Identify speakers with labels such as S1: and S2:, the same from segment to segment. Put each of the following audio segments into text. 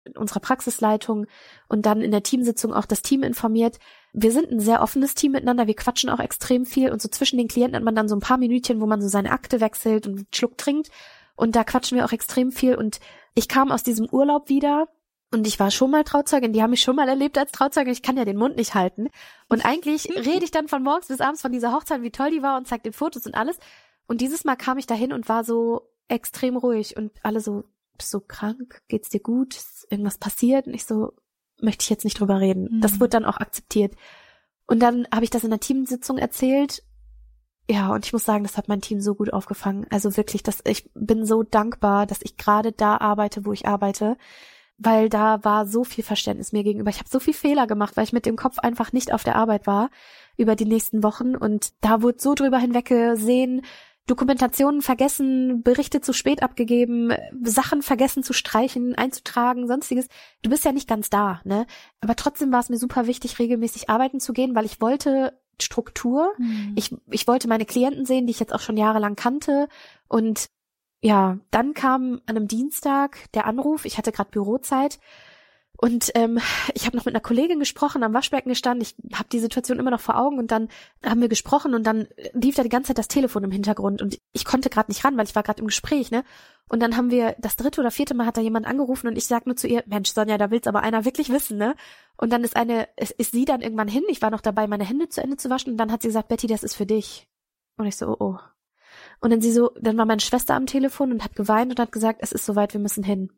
S1: unserer Praxisleitung und dann in der Teamsitzung auch das Team informiert. Wir sind ein sehr offenes Team miteinander, wir quatschen auch extrem viel und so zwischen den Klienten hat man dann so ein paar Minütchen, wo man so seine Akte wechselt und einen Schluck trinkt und da quatschen wir auch extrem viel und ich kam aus diesem Urlaub wieder und ich war schon mal Trauzeugin, die haben mich schon mal erlebt als Trauzeugin, ich kann ja den Mund nicht halten und eigentlich rede ich dann von morgens bis abends von dieser Hochzeit, wie toll die war und zeige den Fotos und alles und dieses Mal kam ich dahin und war so extrem ruhig und alle so, bist du krank? Geht's dir gut? Ist irgendwas passiert? Und ich so, möchte ich jetzt nicht drüber reden. Mhm. Das wird dann auch akzeptiert. Und dann habe ich das in der Teamsitzung erzählt. Ja, und ich muss sagen, das hat mein Team so gut aufgefangen. Also wirklich, ich bin so dankbar, dass ich gerade da arbeite, wo ich arbeite, weil da war so viel Verständnis mir gegenüber. Ich habe so viel Fehler gemacht, weil ich mit dem Kopf einfach nicht auf der Arbeit war über die nächsten Wochen. Und da wurde so drüber hinweggesehen, Dokumentationen vergessen, Berichte zu spät abgegeben, Sachen vergessen zu streichen, einzutragen, sonstiges. Du bist ja nicht ganz da, ne? Aber trotzdem war es mir super wichtig, regelmäßig arbeiten zu gehen, weil ich wollte Struktur. Mhm. Ich wollte meine Klienten sehen, die ich jetzt auch schon jahrelang kannte. Und ja, dann kam an einem Dienstag der Anruf, ich hatte gerade Bürozeit. Und ich habe noch mit einer Kollegin gesprochen, am Waschbecken gestanden, ich habe die Situation immer noch vor Augen und dann haben wir gesprochen und dann lief da die ganze Zeit das Telefon im Hintergrund und ich konnte gerade nicht ran, weil ich war gerade im Gespräch, ne? Und dann haben wir das 3. oder 4. Mal hat da jemand angerufen und ich sag nur zu ihr, Mensch Sonja, da will's aber einer wirklich wissen, ne? Und dann ist sie dann irgendwann hin, ich war noch dabei, meine Hände zu Ende zu waschen und dann hat sie gesagt, Betty, das ist für dich. Und ich so, oh. Und dann war meine Schwester am Telefon und hat geweint und hat gesagt, es ist soweit, wir müssen hin.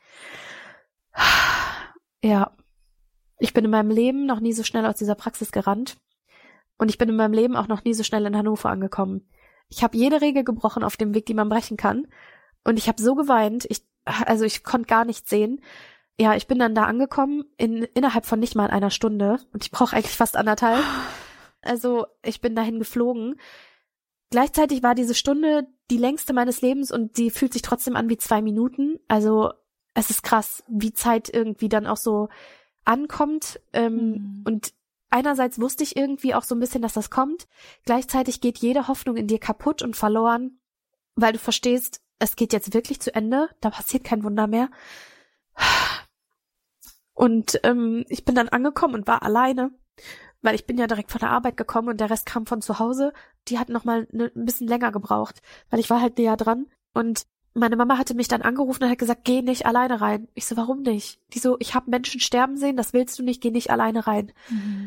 S1: Ja, ich bin in meinem Leben noch nie so schnell aus dieser Praxis gerannt und ich bin in meinem Leben auch noch nie so schnell in Hannover angekommen. Ich habe jede Regel gebrochen auf dem Weg, die man brechen kann und ich habe so geweint, ich konnte gar nichts sehen. Ja, ich bin dann da angekommen innerhalb von nicht mal einer Stunde und ich brauche eigentlich fast 1,5. Also ich bin dahin geflogen. Gleichzeitig war diese Stunde die längste meines Lebens und sie fühlt sich trotzdem an wie 2 Minuten. Also es ist krass, wie Zeit irgendwie dann auch so ankommt. Und einerseits wusste ich irgendwie auch so ein bisschen, dass das kommt. Gleichzeitig geht jede Hoffnung in dir kaputt und verloren, weil du verstehst, es geht jetzt wirklich zu Ende. Da passiert kein Wunder mehr. Und ich bin dann angekommen und war alleine, weil ich bin ja direkt von der Arbeit gekommen und der Rest kam von zu Hause. Die hat noch mal ein bisschen länger gebraucht, weil ich war halt näher dran. Und meine Mama hatte mich dann angerufen und hat gesagt, geh nicht alleine rein. Ich so, warum nicht? Die so, ich habe Menschen sterben sehen, das willst du nicht, geh nicht alleine rein. Mhm.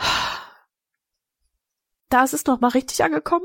S1: Da ist es noch mal richtig angekommen.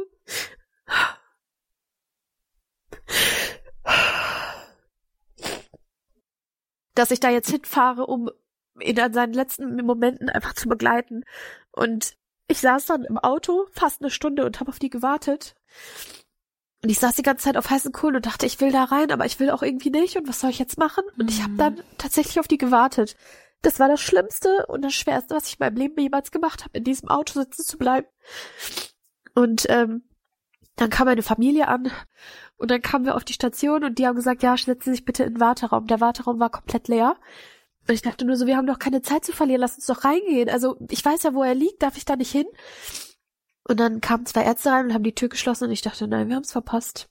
S1: Dass ich da jetzt hinfahre, um ihn an seinen letzten Momenten einfach zu begleiten. Und ich saß dann im Auto fast 1 Stunde und habe auf die gewartet. Und ich saß die ganze Zeit auf heißen Kohlen und dachte, ich will da rein, aber ich will auch irgendwie nicht. Und was soll ich jetzt machen? Und ich habe dann tatsächlich auf die gewartet. Das war das Schlimmste und das Schwerste, was ich in meinem Leben jemals gemacht habe, in diesem Auto sitzen zu bleiben. Und dann kam meine Familie an und dann kamen wir auf die Station und die haben gesagt, ja, setzen Sie sich bitte in den Warteraum. Der Warteraum war komplett leer. Und ich dachte nur so, wir haben doch keine Zeit zu verlieren, lass uns doch reingehen. Also ich weiß ja, wo er liegt, darf ich da nicht hin? Und dann kamen 2 Ärzte rein und haben die Tür geschlossen und ich dachte, nein, wir haben es verpasst.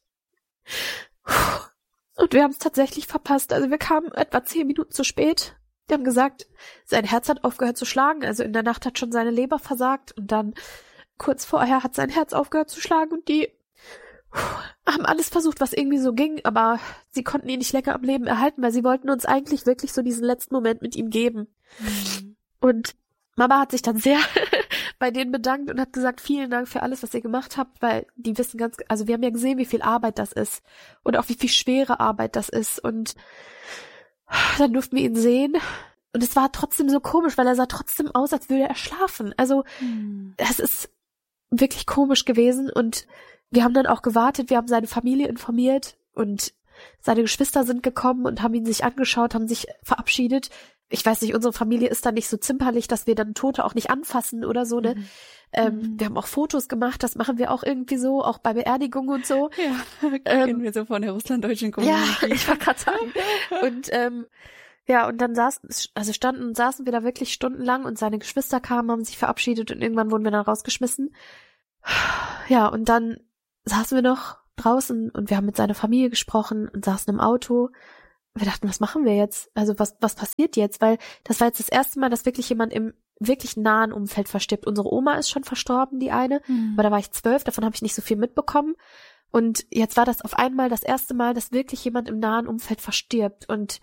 S1: Und wir haben es tatsächlich verpasst. Also wir kamen etwa 10 Minuten zu spät. Die haben gesagt, sein Herz hat aufgehört zu schlagen. Also in der Nacht hat schon seine Leber versagt und dann kurz vorher hat sein Herz aufgehört zu schlagen und die haben alles versucht, was irgendwie so ging, aber sie konnten ihn nicht länger am Leben erhalten, weil sie wollten uns eigentlich wirklich so diesen letzten Moment mit ihm geben. Mhm. Und Mama hat sich dann sehr bei denen bedankt und hat gesagt, vielen Dank für alles, was ihr gemacht habt, weil die wissen also wir haben ja gesehen, wie viel Arbeit das ist und auch wie viel schwere Arbeit das ist und dann durften wir ihn sehen und es war trotzdem so komisch, weil er sah trotzdem aus, als würde er schlafen. Also es ist wirklich komisch gewesen und wir haben dann auch gewartet, wir haben seine Familie informiert und seine Geschwister sind gekommen und haben ihn sich angeschaut, haben sich verabschiedet. Ich weiß nicht, unsere Familie ist da nicht so zimperlich, dass wir dann Tote auch nicht anfassen oder so, ne? Wir haben auch Fotos gemacht, das machen wir auch irgendwie so, auch bei Beerdigungen und so.
S2: Ja, kennen wir so von der russlanddeutschen Community.
S1: Ja, ich wollte gerade sagen. Und und dann saßen wir da wirklich stundenlang und seine Geschwister kamen, haben sich verabschiedet und irgendwann wurden wir dann rausgeschmissen. Ja, und dann saßen wir noch draußen und wir haben mit seiner Familie gesprochen und saßen im Auto wir dachten, was machen wir jetzt? Also was passiert jetzt? Weil das war jetzt das erste Mal, dass wirklich jemand im wirklich nahen Umfeld verstirbt. Unsere Oma ist schon verstorben, die eine, aber da war ich 12, davon habe ich nicht so viel mitbekommen. Und jetzt war das auf einmal das erste Mal, dass wirklich jemand im nahen Umfeld verstirbt. Und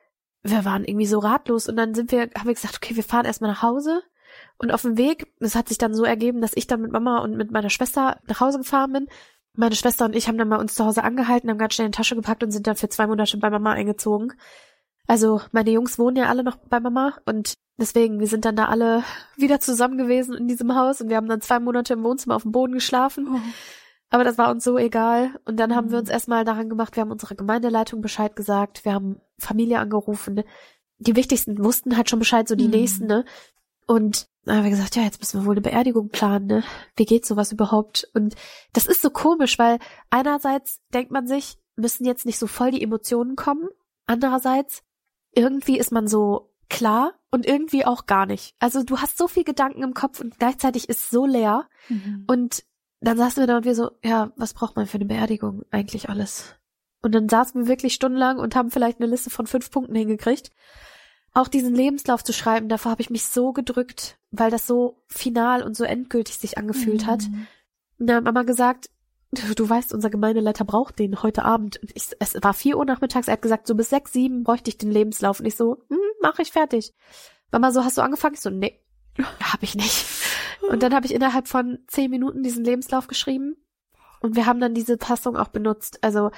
S1: wir waren irgendwie so ratlos. Und dann haben wir gesagt, okay, wir fahren erstmal nach Hause. Und auf dem Weg, das hat sich dann so ergeben, dass ich dann mit Mama und mit meiner Schwester nach Hause gefahren bin. Meine Schwester und ich haben dann mal uns zu Hause angehalten, haben ganz schnell in die Tasche gepackt und sind dann für 2 Monate bei Mama eingezogen. Also meine Jungs wohnen ja alle noch bei Mama und deswegen, wir sind dann da alle wieder zusammen gewesen in diesem Haus und wir haben dann 2 Monate im Wohnzimmer auf dem Boden geschlafen. Oh. Aber das war uns so egal. Und dann haben wir uns erstmal daran gemacht, wir haben unserer Gemeindeleitung Bescheid gesagt, wir haben Familie angerufen. Die Wichtigsten wussten halt schon Bescheid, so die Nächsten, ne? Und dann haben wir gesagt, ja, jetzt müssen wir wohl eine Beerdigung planen, ne? Wie geht sowas überhaupt? Und das ist so komisch, weil einerseits denkt man sich, müssen jetzt nicht so voll die Emotionen kommen. Andererseits, irgendwie ist man so klar und irgendwie auch gar nicht. Also du hast so viel Gedanken im Kopf und gleichzeitig ist es so leer. Und dann saßen wir da und wir so, ja, was braucht man für eine Beerdigung? Eigentlich alles. Und dann saßen wir wirklich stundenlang und haben vielleicht eine Liste von 5 Punkten hingekriegt. Auch diesen Lebenslauf zu schreiben, davor habe ich mich so gedrückt, weil das so final und so endgültig sich angefühlt hat. Und dann hat Mama gesagt, du weißt, unser Gemeindeleiter braucht den heute Abend. Und es war 4 Uhr nachmittags, er hat gesagt, so bis 6, 7 bräuchte ich den Lebenslauf. Und ich so, mach ich fertig. Mama so, hast du angefangen? Ich so, nee, hab ich nicht. Und dann habe ich innerhalb von 10 Minuten diesen Lebenslauf geschrieben. Und wir haben dann diese Fassung auch benutzt. Also,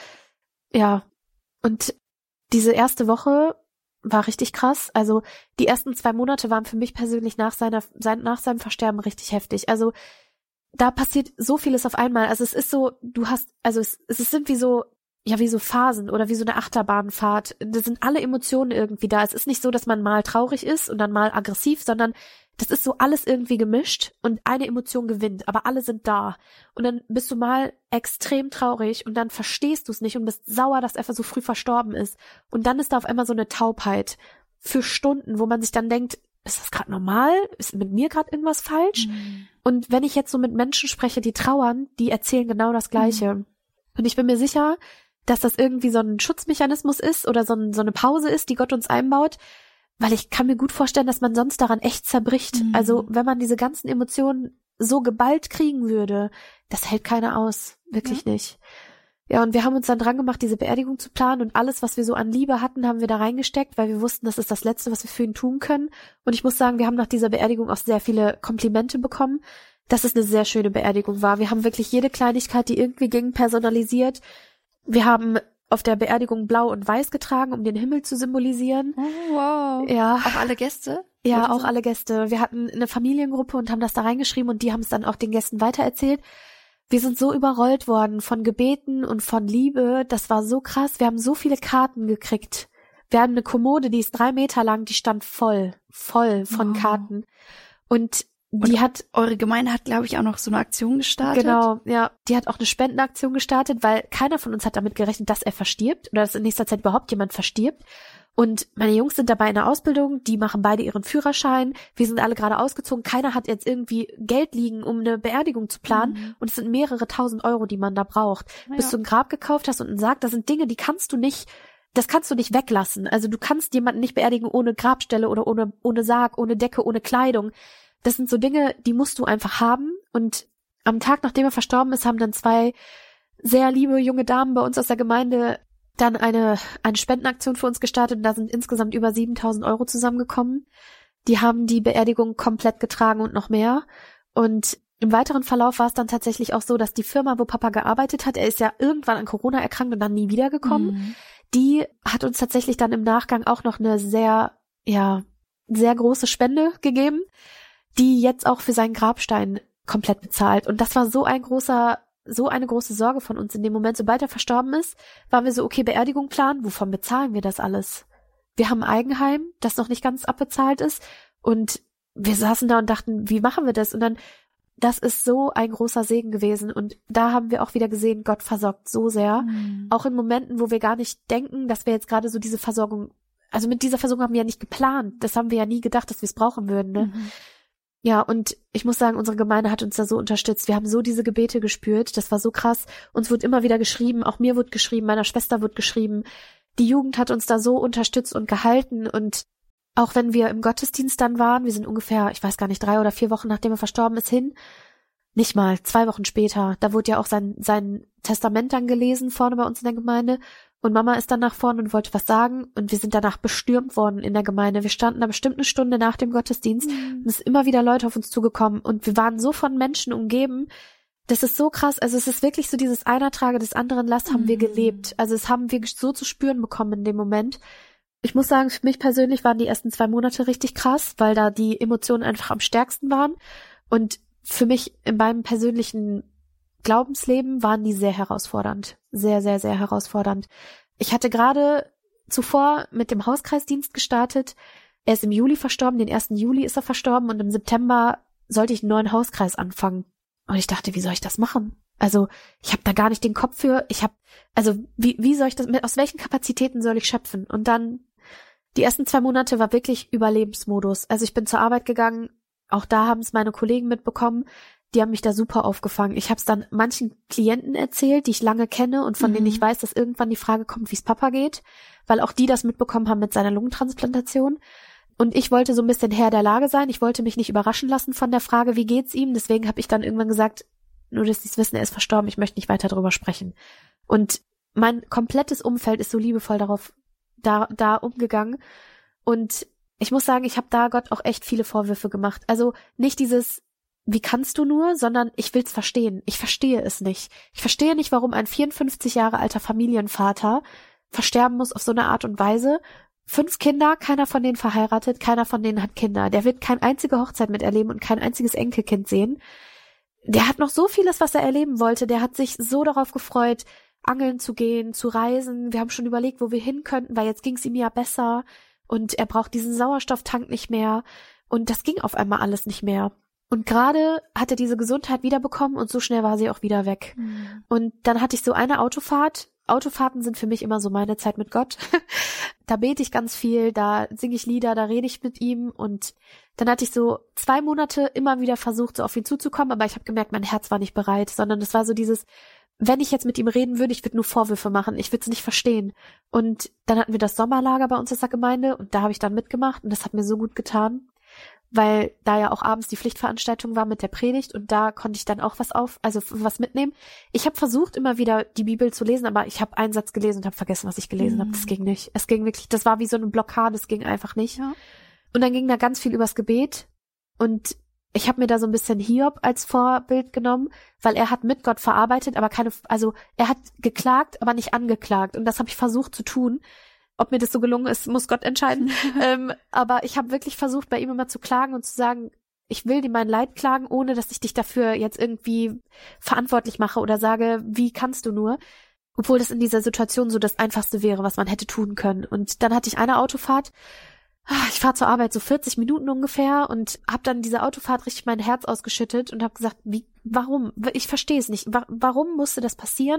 S1: ja. Und diese erste Woche war richtig krass. Also die ersten 2 Monate waren für mich persönlich nach seinem Versterben richtig heftig. Also da passiert so vieles auf einmal. Also es ist so, es sind wie so Phasen oder wie so eine Achterbahnfahrt. Da sind alle Emotionen irgendwie da. Es ist nicht so, dass man mal traurig ist und dann mal aggressiv, sondern das ist so alles irgendwie gemischt und eine Emotion gewinnt, aber alle sind da. Und dann bist du mal extrem traurig und dann verstehst du es nicht und bist sauer, dass er so früh verstorben ist. Und dann ist da auf einmal so eine Taubheit für Stunden, wo man sich dann denkt, ist das gerade normal? Ist mit mir gerade irgendwas falsch? Und wenn ich jetzt so mit Menschen spreche, die trauern, die erzählen genau das Gleiche. Und ich bin mir sicher, dass das irgendwie so ein Schutzmechanismus ist oder so eine Pause ist, die Gott uns einbaut, weil ich kann mir gut vorstellen, dass man sonst daran echt zerbricht. Also wenn man diese ganzen Emotionen so geballt kriegen würde, das hält keiner aus. Wirklich nicht. Ja, und wir haben uns dann dran gemacht, diese Beerdigung zu planen und alles, was wir so an Liebe hatten, haben wir da reingesteckt, weil wir wussten, das ist das Letzte, was wir für ihn tun können. Und ich muss sagen, wir haben nach dieser Beerdigung auch sehr viele Komplimente bekommen, dass es eine sehr schöne Beerdigung war. Wir haben wirklich jede Kleinigkeit, die irgendwie ging, personalisiert. Wir haben auf der Beerdigung blau und weiß getragen, um den Himmel zu symbolisieren.
S2: Oh, wow.
S1: Ja.
S2: Auch alle Gäste?
S1: Ja, auch alle Gäste. Wir hatten eine Familiengruppe und haben das da reingeschrieben und die haben es dann auch den Gästen weitererzählt. Wir sind so überrollt worden von Gebeten und von Liebe. Das war so krass. Wir haben so viele Karten gekriegt. Wir haben eine Kommode, die ist 3 Meter lang, die stand voll von Karten. Und eure Gemeinde hat, glaube ich, auch noch so eine Aktion gestartet. Genau, ja. Die hat auch eine Spendenaktion gestartet, weil keiner von uns hat damit gerechnet, dass er verstirbt oder dass in nächster Zeit überhaupt jemand verstirbt. Und meine Jungs sind dabei in der Ausbildung, die machen beide ihren Führerschein. Wir sind alle gerade ausgezogen. Keiner hat jetzt irgendwie Geld liegen, um eine Beerdigung zu planen. Und es sind mehrere 1000 Euro, die man da braucht. Ja. Bis du ein Grab gekauft hast und einen Sarg, das sind Dinge, das kannst du nicht weglassen. Also du kannst jemanden nicht beerdigen ohne Grabstelle oder ohne Sarg, ohne Decke, ohne Kleidung. Das sind so Dinge, die musst du einfach haben. Und am Tag, nachdem er verstorben ist, haben dann 2 sehr liebe junge Damen bei uns aus der Gemeinde dann eine Spendenaktion für uns gestartet. Und da sind insgesamt über 7.000 Euro zusammengekommen. Die haben die Beerdigung komplett getragen und noch mehr. Und im weiteren Verlauf war es dann tatsächlich auch so, dass die Firma, wo Papa gearbeitet hat, er ist ja irgendwann an Corona erkrankt und dann nie wiedergekommen, die hat uns tatsächlich dann im Nachgang auch noch eine sehr große Spende gegeben, die jetzt auch für seinen Grabstein komplett bezahlt. Und das war so eine große Sorge von uns in dem Moment. Sobald er verstorben ist, waren wir so, okay, Beerdigung planen, wovon bezahlen wir das alles? Wir haben ein Eigenheim, das noch nicht ganz abbezahlt ist. Und wir saßen da und dachten, wie machen wir das? Und dann, das ist so ein großer Segen gewesen. Und da haben wir auch wieder gesehen, Gott versorgt so sehr. Auch in Momenten, wo wir gar nicht denken, dass wir jetzt gerade so diese Versorgung, also mit dieser Versorgung haben wir ja nicht geplant. Das haben wir ja nie gedacht, dass wir es brauchen würden, ne? Ja, und ich muss sagen, unsere Gemeinde hat uns da so unterstützt. Wir haben so diese Gebete gespürt. Das war so krass. Uns wurde immer wieder geschrieben, auch mir wurde geschrieben, meiner Schwester wurde geschrieben. die Jugend hat uns da so unterstützt und gehalten und auch wenn wir im Gottesdienst dann waren, wir sind ungefähr, ich weiß gar nicht, 3 oder 4 Wochen, nachdem er verstorben ist, hin, nicht mal, 2 Wochen später, da wurde ja auch sein Testament dann gelesen vorne bei uns in der Gemeinde und Mama ist dann nach vorne und wollte was sagen und wir sind danach bestürmt worden in der Gemeinde. Wir standen da bestimmt eine Stunde nach dem Gottesdienst und es sind immer wieder Leute auf uns zugekommen und wir waren so von Menschen umgeben. Das ist so krass, also es ist wirklich so dieses einer trage des anderen Last haben wir gelebt. Also es haben wir so zu spüren bekommen in dem Moment. Ich muss sagen, für mich persönlich waren die ersten 2 Monate richtig krass, weil da die Emotionen einfach am stärksten waren. Und für mich in meinem persönlichen Glaubensleben waren die sehr herausfordernd. Sehr, sehr, sehr herausfordernd. Ich hatte gerade zuvor mit dem Hauskreisdienst gestartet. Er ist im Juli verstorben, den 1. Juli ist er verstorben und im September sollte ich einen neuen Hauskreis anfangen. Und ich dachte, wie soll ich das machen? Also ich habe da gar nicht den Kopf für. Wie soll ich das, aus welchen Kapazitäten soll ich schöpfen? Und dann die ersten 2 Monate war wirklich Überlebensmodus. Also ich bin zur Arbeit gegangen, auch da haben es meine Kollegen mitbekommen, die haben mich da super aufgefangen. Ich habe es dann manchen Klienten erzählt, die ich lange kenne und von denen ich weiß, dass irgendwann die Frage kommt, wie es Papa geht, weil auch die das mitbekommen haben mit seiner Lungentransplantation. Und ich wollte so ein bisschen Herr der Lage sein. Ich wollte mich nicht überraschen lassen von der Frage, wie geht's ihm? Deswegen habe ich dann irgendwann gesagt, nur dass sie es wissen, er ist verstorben, ich möchte nicht weiter darüber sprechen. Und mein komplettes Umfeld ist so liebevoll da umgegangen. Und ich muss sagen, ich habe da Gott auch echt viele Vorwürfe gemacht. Also nicht dieses, wie kannst du nur, sondern ich will's verstehen. Ich verstehe es nicht. Ich verstehe nicht, warum ein 54 Jahre alter Familienvater versterben muss auf so eine Art und Weise. 5 Kinder, keiner von denen verheiratet, keiner von denen hat Kinder. Der wird keine einzige Hochzeit miterleben und kein einziges Enkelkind sehen. Der hat noch so vieles, was er erleben wollte. Der hat sich so darauf gefreut, angeln zu gehen, zu reisen. Wir haben schon überlegt, wo wir hin könnten, weil jetzt ging's ihm ja besser. Und er braucht diesen Sauerstofftank nicht mehr. Und das ging auf einmal alles nicht mehr. Und gerade hat er diese Gesundheit wiederbekommen und so schnell war sie auch wieder weg. Und dann hatte ich so eine Autofahrt. Autofahrten sind für mich immer so meine Zeit mit Gott. Da bete ich ganz viel, da singe ich Lieder, da rede ich mit ihm und dann hatte ich so 2 Monate immer wieder versucht, so auf ihn zuzukommen, aber ich habe gemerkt, mein Herz war nicht bereit, sondern es war so dieses, wenn ich jetzt mit ihm reden würde, ich würde nur Vorwürfe machen, ich würde es nicht verstehen. Und dann hatten wir das Sommerlager bei uns in der Gemeinde und da habe ich dann mitgemacht und das hat mir so gut getan, weil da ja auch abends die Pflichtveranstaltung war mit der Predigt und da konnte ich dann auch was mitnehmen. Ich habe versucht, immer wieder die Bibel zu lesen, aber ich habe einen Satz gelesen und habe vergessen, was ich gelesen habe. Das ging nicht. Es ging wirklich, das war wie so eine Blockade, es ging einfach nicht. Ja. Und dann ging da ganz viel übers Gebet und ich habe mir da so ein bisschen Hiob als Vorbild genommen, weil er hat mit Gott verarbeitet, aber er hat geklagt, aber nicht angeklagt und das habe ich versucht zu tun. Ob mir das so gelungen ist, muss Gott entscheiden. Aber ich habe wirklich versucht, bei ihm immer zu klagen und zu sagen, ich will dir mein Leid klagen, ohne dass ich dich dafür jetzt irgendwie verantwortlich mache oder sage, wie kannst du nur? Obwohl das in dieser Situation so das Einfachste wäre, was man hätte tun können. Und dann hatte ich eine Autofahrt. Ich fahre zur Arbeit so 40 Minuten ungefähr und habe dann diese Autofahrt richtig mein Herz ausgeschüttet und habe gesagt, warum? Ich verstehe es nicht. Warum musste das passieren?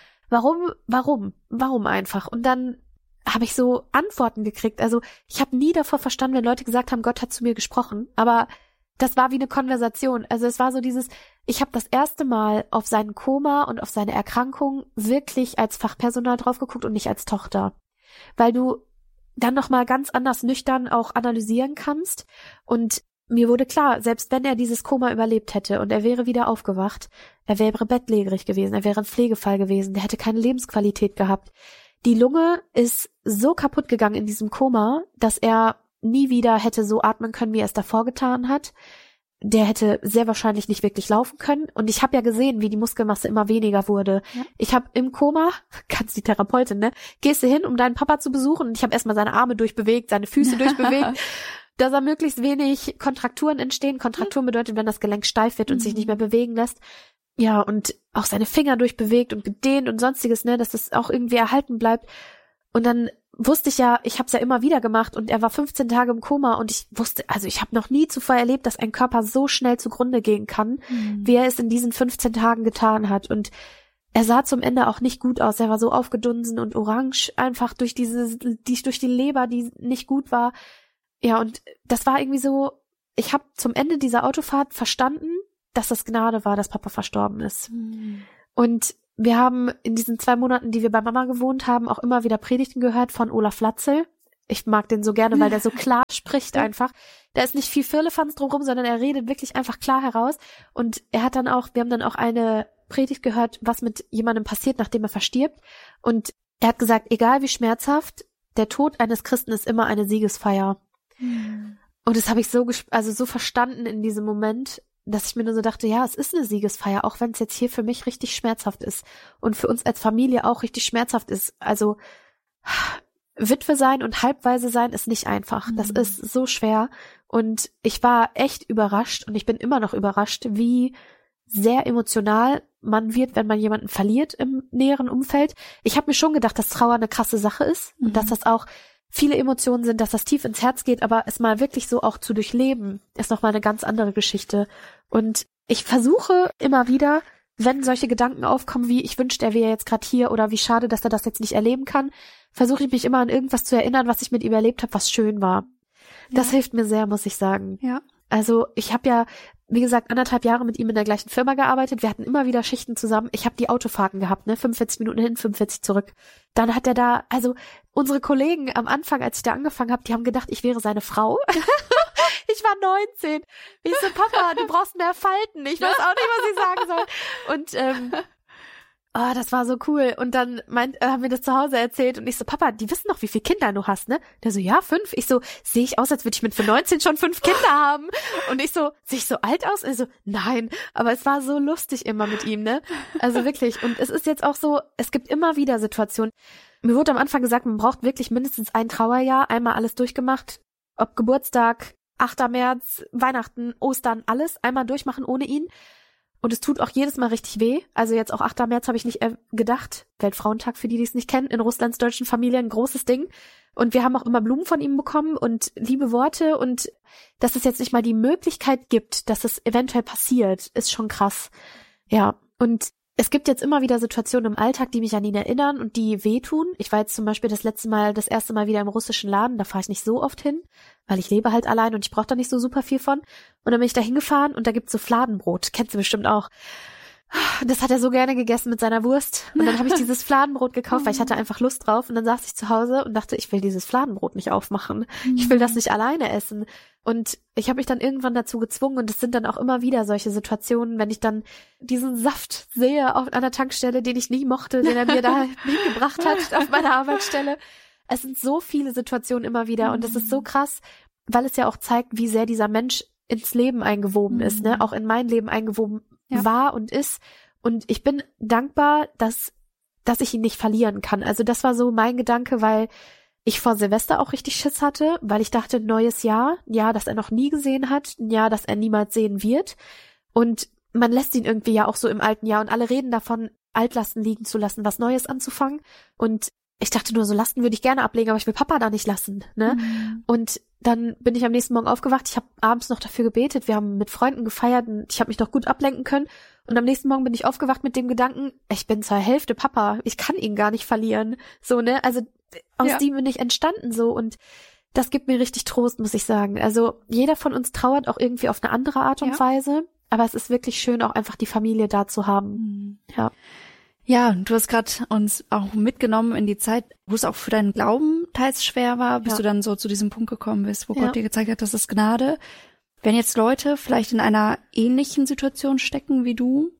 S1: Warum einfach? Und dann habe ich so Antworten gekriegt. Also ich habe nie davor verstanden, wenn Leute gesagt haben, Gott hat zu mir gesprochen. Aber das war wie eine Konversation. Also es war so dieses, ich habe das erste Mal auf seinen Koma und auf seine Erkrankung wirklich als Fachpersonal drauf geguckt und nicht als Tochter. Weil du dann nochmal ganz anders nüchtern auch analysieren kannst. Und mir wurde klar, selbst wenn er dieses Koma überlebt hätte und er wäre wieder aufgewacht, er wäre bettlägerig gewesen, er wäre ein Pflegefall gewesen, der hätte keine Lebensqualität gehabt. Die Lunge ist so kaputt gegangen in diesem Koma, dass er nie wieder hätte so atmen können, wie er es davor getan hat. Der hätte sehr wahrscheinlich nicht wirklich laufen können. Und ich habe ja gesehen, wie die Muskelmasse immer weniger wurde. Ja. Ich habe im Koma, ganz die Therapeutin, ne, gehst du hin, um deinen Papa zu besuchen. Und ich habe erstmal seine Arme durchbewegt, seine Füße durchbewegt, dass er möglichst wenig Kontrakturen entstehen. Kontrakturen bedeutet, wenn das Gelenk steif wird und sich nicht mehr bewegen lässt. Ja, und auch seine Finger durchbewegt und gedehnt und sonstiges, ne, dass das auch irgendwie erhalten bleibt. Und dann wusste ich ja, ich habe es ja immer wieder gemacht und er war 15 Tage im Koma und ich wusste, also ich habe noch nie zuvor erlebt, dass ein Körper so schnell zugrunde gehen kann, wie er es in diesen 15 Tagen getan hat. Und er sah zum Ende auch nicht gut aus. Er war so aufgedunsen und orange, einfach durch die Leber, die nicht gut war. Ja, und das war irgendwie so, ich habe zum Ende dieser Autofahrt verstanden, dass das Gnade war, dass Papa verstorben ist. Und wir haben in diesen 2 Monaten, die wir bei Mama gewohnt haben, auch immer wieder Predigten gehört von Olaf Latzel. Ich mag den so gerne, weil der so klar spricht einfach. Da ist nicht viel Firlefanz drumherum, sondern er redet wirklich einfach klar heraus. Und wir haben dann auch eine Predigt gehört, was mit jemandem passiert, nachdem er verstirbt. Und er hat gesagt, egal wie schmerzhaft, der Tod eines Christen ist immer eine Siegesfeier. Und das habe ich so verstanden in diesem Moment, dass ich mir nur so dachte, ja, es ist eine Siegesfeier, auch wenn es jetzt hier für mich richtig schmerzhaft ist und für uns als Familie auch richtig schmerzhaft ist. Also Witwe sein und Halbwaise sein ist nicht einfach. Das ist so schwer. Und ich war echt überrascht und ich bin immer noch überrascht, wie sehr emotional man wird, wenn man jemanden verliert im näheren Umfeld. Ich habe mir schon gedacht, dass Trauer eine krasse Sache ist und dass das auch viele Emotionen sind, dass das tief ins Herz geht, aber es mal wirklich so auch zu durchleben, ist nochmal eine ganz andere Geschichte. Und ich versuche immer wieder, wenn solche Gedanken aufkommen wie, ich wünschte, er wäre jetzt gerade hier oder wie schade, dass er das jetzt nicht erleben kann, versuche ich mich immer an irgendwas zu erinnern, was ich mit ihm erlebt habe, was schön war. Das hilft mir sehr, muss ich sagen.
S2: Ja.
S1: Also ich habe ja, wie gesagt, 1,5 Jahre mit ihm in der gleichen Firma gearbeitet. Wir hatten immer wieder Schichten zusammen. Ich habe die Autofahrten gehabt, 45 Minuten hin, 45 zurück. Dann hat er da, also unsere Kollegen am Anfang, als ich da angefangen habe, die haben gedacht, ich wäre seine Frau. Ich war 19. Ich so, Papa, du brauchst mehr Falten. Ich weiß auch nicht, was ich sagen soll. Und das war so cool. Und dann haben wir das zu Hause erzählt und ich so, Papa, die wissen doch, wie viele Kinder du hast, ne? Der so, ja, 5. Ich so, sehe ich aus, als würde ich mit 19 schon 5 Kinder haben? Und ich so, sehe ich so alt aus? Und ich so, nein. Aber es war so lustig immer mit ihm, ne? Also wirklich. Und es ist jetzt auch so, es gibt immer wieder Situationen. Mir wurde am Anfang gesagt, man braucht wirklich mindestens ein Trauerjahr, einmal alles durchgemacht. Ob Geburtstag, 8. März, Weihnachten, Ostern, alles einmal durchmachen ohne ihn. Und es tut auch jedes Mal richtig weh. Also jetzt auch 8. März habe ich nicht gedacht. Weltfrauentag, für die es nicht kennen, in Russlands deutschen Familie ein großes Ding. Und wir haben auch immer Blumen von ihm bekommen und liebe Worte. Und dass es jetzt nicht mal die Möglichkeit gibt, dass es eventuell passiert, ist schon krass. Ja, und es gibt jetzt immer wieder Situationen im Alltag, die mich an ihn erinnern und die wehtun. Ich war jetzt zum Beispiel das erste Mal wieder im russischen Laden. Da fahre ich nicht so oft hin, weil ich lebe halt allein und ich brauche da nicht so super viel von. Und dann bin ich da hingefahren und da gibt's so Fladenbrot. Kennst du bestimmt auch. Das hat er so gerne gegessen mit seiner Wurst. Und dann habe ich dieses Fladenbrot gekauft, weil ich hatte einfach Lust drauf. Und dann saß ich zu Hause und dachte, ich will dieses Fladenbrot nicht aufmachen. Ich will das nicht alleine essen. Und ich habe mich dann irgendwann dazu gezwungen. Und es sind dann auch immer wieder solche Situationen, wenn ich dann diesen Saft sehe an der Tankstelle, den ich nie mochte, den er mir da hingebracht hat auf meiner Arbeitsstelle. Es sind so viele Situationen immer wieder. Und das ist so krass, weil es ja auch zeigt, wie sehr dieser Mensch ins Leben eingewoben ist, ne? Auch in mein Leben eingewoben war und ist. Und ich bin dankbar, dass ich ihn nicht verlieren kann. Also das war so mein Gedanke, weil ich vor Silvester auch richtig Schiss hatte, weil ich dachte, neues Jahr, ein Jahr, das er noch nie gesehen hat, ein Jahr, das er niemals sehen wird. Und man lässt ihn irgendwie ja auch so im alten Jahr und alle reden davon, Altlasten liegen zu lassen, was Neues anzufangen. Und ich dachte nur, so Lasten würde ich gerne ablegen, aber ich will Papa da nicht lassen, ne? Und dann bin ich am nächsten Morgen aufgewacht. Ich habe abends noch dafür gebetet. Wir haben mit Freunden gefeiert und ich habe mich noch gut ablenken können. Und am nächsten Morgen bin ich aufgewacht mit dem Gedanken, ich bin zur Hälfte Papa. Ich kann ihn gar nicht verlieren. So, ne? Also aus dem bin ich entstanden so. Und das gibt mir richtig Trost, muss ich sagen. Also jeder von uns trauert auch irgendwie auf eine andere Art und Weise. Aber es ist wirklich schön, auch einfach die Familie da zu haben. Ja.
S2: Ja, du hast gerade uns auch mitgenommen in die Zeit, wo es auch für deinen Glauben teils schwer war, bis du dann so zu diesem Punkt gekommen bist, wo Gott dir gezeigt hat, das ist Gnade. Wenn jetzt Leute vielleicht in einer ähnlichen Situation stecken wie du,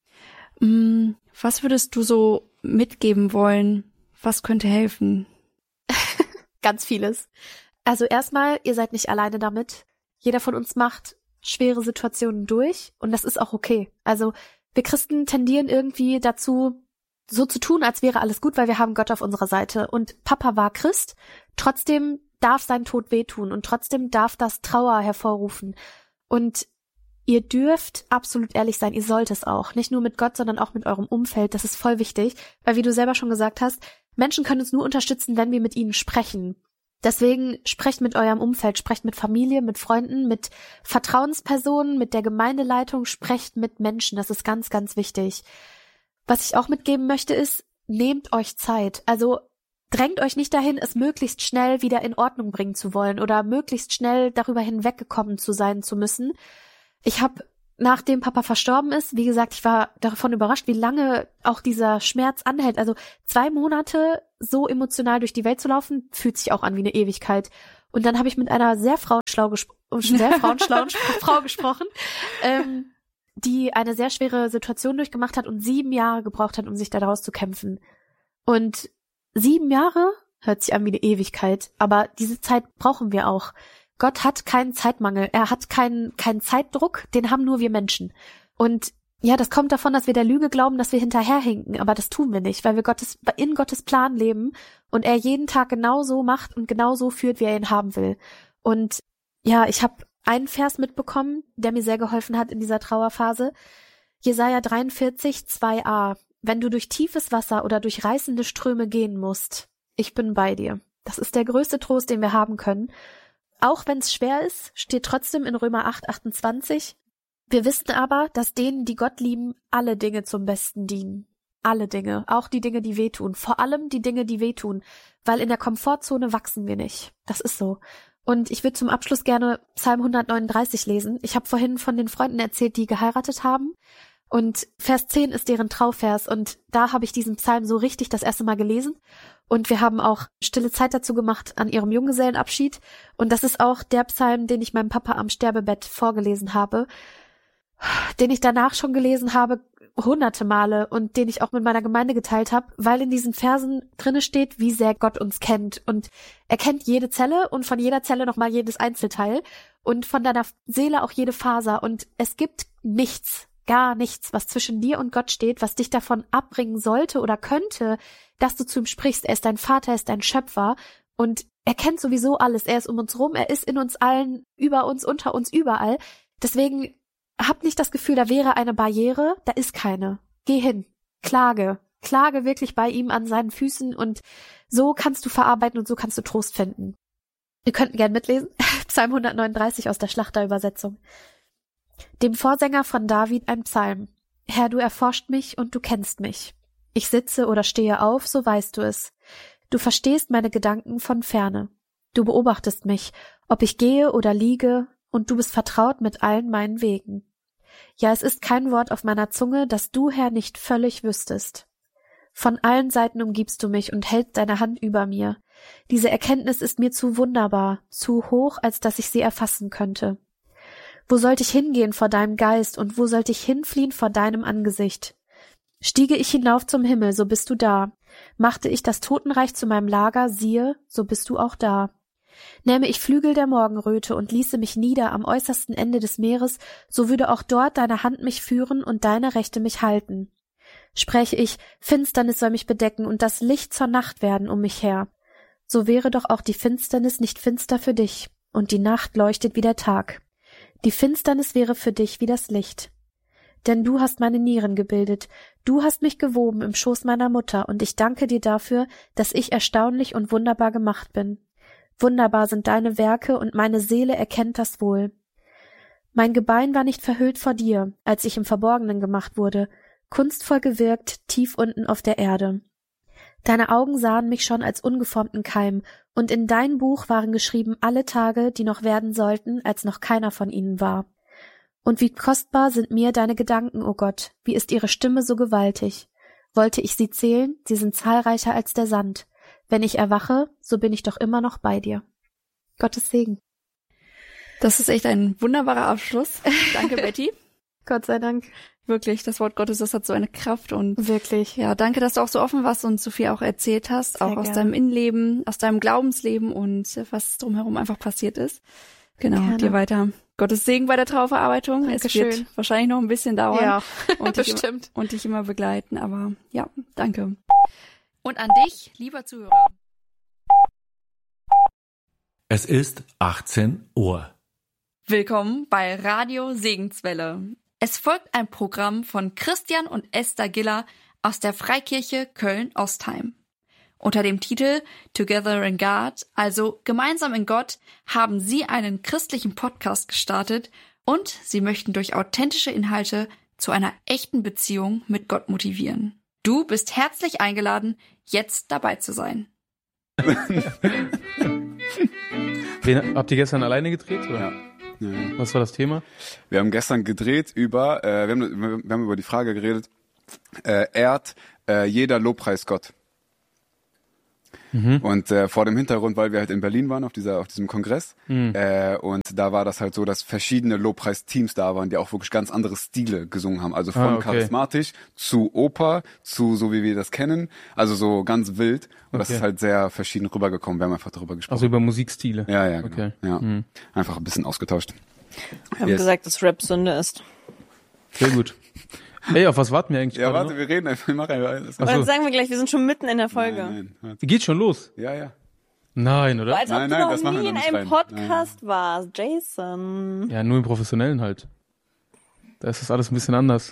S2: was würdest du so mitgeben wollen? Was könnte helfen?
S1: Ganz vieles. Also erstmal, ihr seid nicht alleine damit. Jeder von uns macht schwere Situationen durch und das ist auch okay. Also wir Christen tendieren irgendwie dazu, so zu tun, als wäre alles gut, weil wir haben Gott auf unserer Seite. Und Papa war Christ, trotzdem darf sein Tod wehtun und trotzdem darf das Trauer hervorrufen. Und ihr dürft absolut ehrlich sein, ihr sollt es auch. Nicht nur mit Gott, sondern auch mit eurem Umfeld. Das ist voll wichtig, weil wie du selber schon gesagt hast, Menschen können uns nur unterstützen, wenn wir mit ihnen sprechen. Deswegen sprecht mit eurem Umfeld, sprecht mit Familie, mit Freunden, mit Vertrauenspersonen, mit der Gemeindeleitung, sprecht mit Menschen. Das ist ganz, ganz wichtig. Was ich auch mitgeben möchte ist, nehmt euch Zeit. Also drängt euch nicht dahin, es möglichst schnell wieder in Ordnung bringen zu wollen oder möglichst schnell darüber hinweggekommen zu sein zu müssen. Ich habe nachdem Papa verstorben ist, wie gesagt, ich war davon überrascht, wie lange auch dieser Schmerz anhält. Also 2 Monate so emotional durch die Welt zu laufen, fühlt sich auch an wie eine Ewigkeit. Und dann habe ich mit einer sehr frauenschlauen Frau gesprochen, die eine sehr schwere Situation durchgemacht hat und 7 Jahre gebraucht hat, um sich daraus zu kämpfen. Und 7 Jahre hört sich an wie eine Ewigkeit, aber diese Zeit brauchen wir auch. Gott hat keinen Zeitmangel, er hat keinen Zeitdruck, den haben nur wir Menschen. Und ja, das kommt davon, dass wir der Lüge glauben, dass wir hinterherhinken, aber das tun wir nicht, weil wir in Gottes Plan leben und er jeden Tag genau so macht und genau so führt, wie er ihn haben will. Und ja, ich habe einen Vers mitbekommen, der mir sehr geholfen hat in dieser Trauerphase. Jesaja 43, 2a. Wenn du durch tiefes Wasser oder durch reißende Ströme gehen musst, ich bin bei dir. Das ist der größte Trost, den wir haben können. Auch wenn es schwer ist, steht trotzdem in Römer 8, 28. Wir wissen aber, dass denen, die Gott lieben, alle Dinge zum Besten dienen. Alle Dinge, auch die Dinge, die wehtun. Vor allem die Dinge, die wehtun, weil in der Komfortzone wachsen wir nicht. Das ist so. Und ich würde zum Abschluss gerne Psalm 139 lesen. Ich habe vorhin von den Freunden erzählt, die geheiratet haben. Und Vers 10 ist deren Trauvers. Und da habe ich diesen Psalm so richtig das erste Mal gelesen. Und wir haben auch stille Zeit dazu gemacht an ihrem Junggesellenabschied. Und das ist auch der Psalm, den ich meinem Papa am Sterbebett vorgelesen habe, den ich danach schon gelesen habe, hunderte Male und den ich auch mit meiner Gemeinde geteilt habe, weil in diesen Versen drinne steht, wie sehr Gott uns kennt. Und er kennt jede Zelle und von jeder Zelle nochmal jedes Einzelteil und von deiner Seele auch jede Faser. Und es gibt nichts, gar nichts, was zwischen dir und Gott steht, was dich davon abbringen sollte oder könnte, dass du zu ihm sprichst. Er ist dein Vater, er ist dein Schöpfer und er kennt sowieso alles. Er ist um uns rum, er ist in uns allen, über uns, unter uns, überall. Deswegen hab nicht das Gefühl, da wäre eine Barriere, da ist keine. Geh hin, klage wirklich bei ihm an seinen Füßen und so kannst du verarbeiten und so kannst du Trost finden. Ihr könnt gern mitlesen, Psalm 139 aus der Schlachterübersetzung. Dem Vorsänger von David ein Psalm. Herr, du erforscht mich und du kennst mich. Ich sitze oder stehe auf, so weißt du es. Du verstehst meine Gedanken von ferne. Du beobachtest mich, ob ich gehe oder liege, und du bist vertraut mit allen meinen Wegen. Ja, es ist kein Wort auf meiner Zunge, das du, Herr, nicht völlig wüsstest. Von allen Seiten umgibst du mich und hältst deine Hand über mir. Diese Erkenntnis ist mir zu wunderbar, zu hoch, als dass ich sie erfassen könnte. Wo sollte ich hingehen vor deinem Geist und wo sollte ich hinfliehen vor deinem Angesicht? Stiege ich hinauf zum Himmel, so bist du da. Machte ich das Totenreich zu meinem Lager, siehe, so bist du auch da. Nähme ich Flügel der Morgenröte und ließe mich nieder am äußersten Ende des Meeres, so würde auch dort deine Hand mich führen und deine Rechte mich halten. Spräche ich, Finsternis soll mich bedecken und das Licht zur Nacht werden um mich her. So wäre doch auch die Finsternis nicht finster für dich, und die Nacht leuchtet wie der Tag. Die Finsternis wäre für dich wie das Licht. Denn du hast meine Nieren gebildet, du hast mich gewoben im Schoß meiner Mutter, und ich danke dir dafür, dass ich erstaunlich und wunderbar gemacht bin. Wunderbar sind deine Werke, und meine Seele erkennt das wohl. Mein Gebein war nicht verhüllt vor dir, als ich im Verborgenen gemacht wurde, kunstvoll gewirkt, tief unten auf der Erde. Deine Augen sahen mich schon als ungeformten Keim, und in dein Buch waren geschrieben alle Tage, die noch werden sollten, als noch keiner von ihnen war. Und wie kostbar sind mir deine Gedanken, o Gott, wie ist ihre Stimme so gewaltig. Wollte ich sie zählen, sie sind zahlreicher als der Sand. Wenn ich erwache, so bin ich doch immer noch bei dir. Gottes Segen.
S2: Das ist echt ein wunderbarer Abschluss. Danke, Betty.
S1: Gott sei Dank.
S2: Wirklich, das Wort Gottes, das hat so eine Kraft und
S1: wirklich.
S2: Ja, danke, dass du auch so offen warst und so viel auch erzählt hast,
S1: Sehr
S2: auch aus
S1: gerne.
S2: deinem Innenleben, aus deinem Glaubensleben und was drumherum einfach passiert ist. Genau,
S1: Gerne.
S2: dir weiter Gottes Segen bei der Trauerverarbeitung.
S1: Dankeschön.
S2: Es wird wahrscheinlich noch ein bisschen dauern.
S1: Ja,
S2: und
S1: bestimmt.
S2: Und dich immer begleiten, aber ja, danke.
S3: Und an dich, lieber Zuhörer.
S4: Es ist 18 Uhr.
S3: Willkommen bei Radio Segenswelle. Es folgt ein Programm von Christian und Esther Giller aus der Freikirche Köln-Ostheim. Unter dem Titel Together in God, also gemeinsam in Gott, haben sie einen christlichen Podcast gestartet und sie möchten durch authentische Inhalte zu einer echten Beziehung mit Gott motivieren. Du bist herzlich eingeladen, jetzt dabei zu sein.
S5: Habt ihr gestern alleine gedreht? Oder? Ja.
S6: Was war das Thema?
S5: Wir haben gestern gedreht über, wir haben über die Frage geredet, ehrt jeder Lobpreis Gott. Und vor dem Hintergrund, weil wir halt in Berlin waren auf diesem Kongress, und da war das halt so, dass verschiedene Lobpreisteams da waren, die auch wirklich ganz andere Stile gesungen haben. Also von charismatisch zu Oper, zu so wie wir das kennen, also so ganz wild. Und das ist halt sehr verschieden rübergekommen. Wir haben einfach darüber gesprochen.
S6: Also über Musikstile.
S5: Ja, genau.
S6: Okay.
S5: Ja. Einfach ein bisschen ausgetauscht.
S7: Wir haben gesagt, dass Rap Sünde ist.
S6: Sehr gut. Hey, auf was warten wir eigentlich?
S5: Ja, warte, wir reden einfach. Wir machen einfach.
S7: Und dann sagen wir gleich, wir sind schon mitten in der Folge.
S5: Nein, warte.
S6: Geht schon los?
S5: Ja.
S6: Nein, oder?
S7: Als ob
S5: Nein,
S7: du
S5: das
S7: noch
S5: machen wir
S7: nie in
S5: noch nicht
S7: einem
S5: rein.
S7: Podcast warst, Jason.
S6: Ja, nur im Professionellen halt. Da ist das alles ein bisschen anders.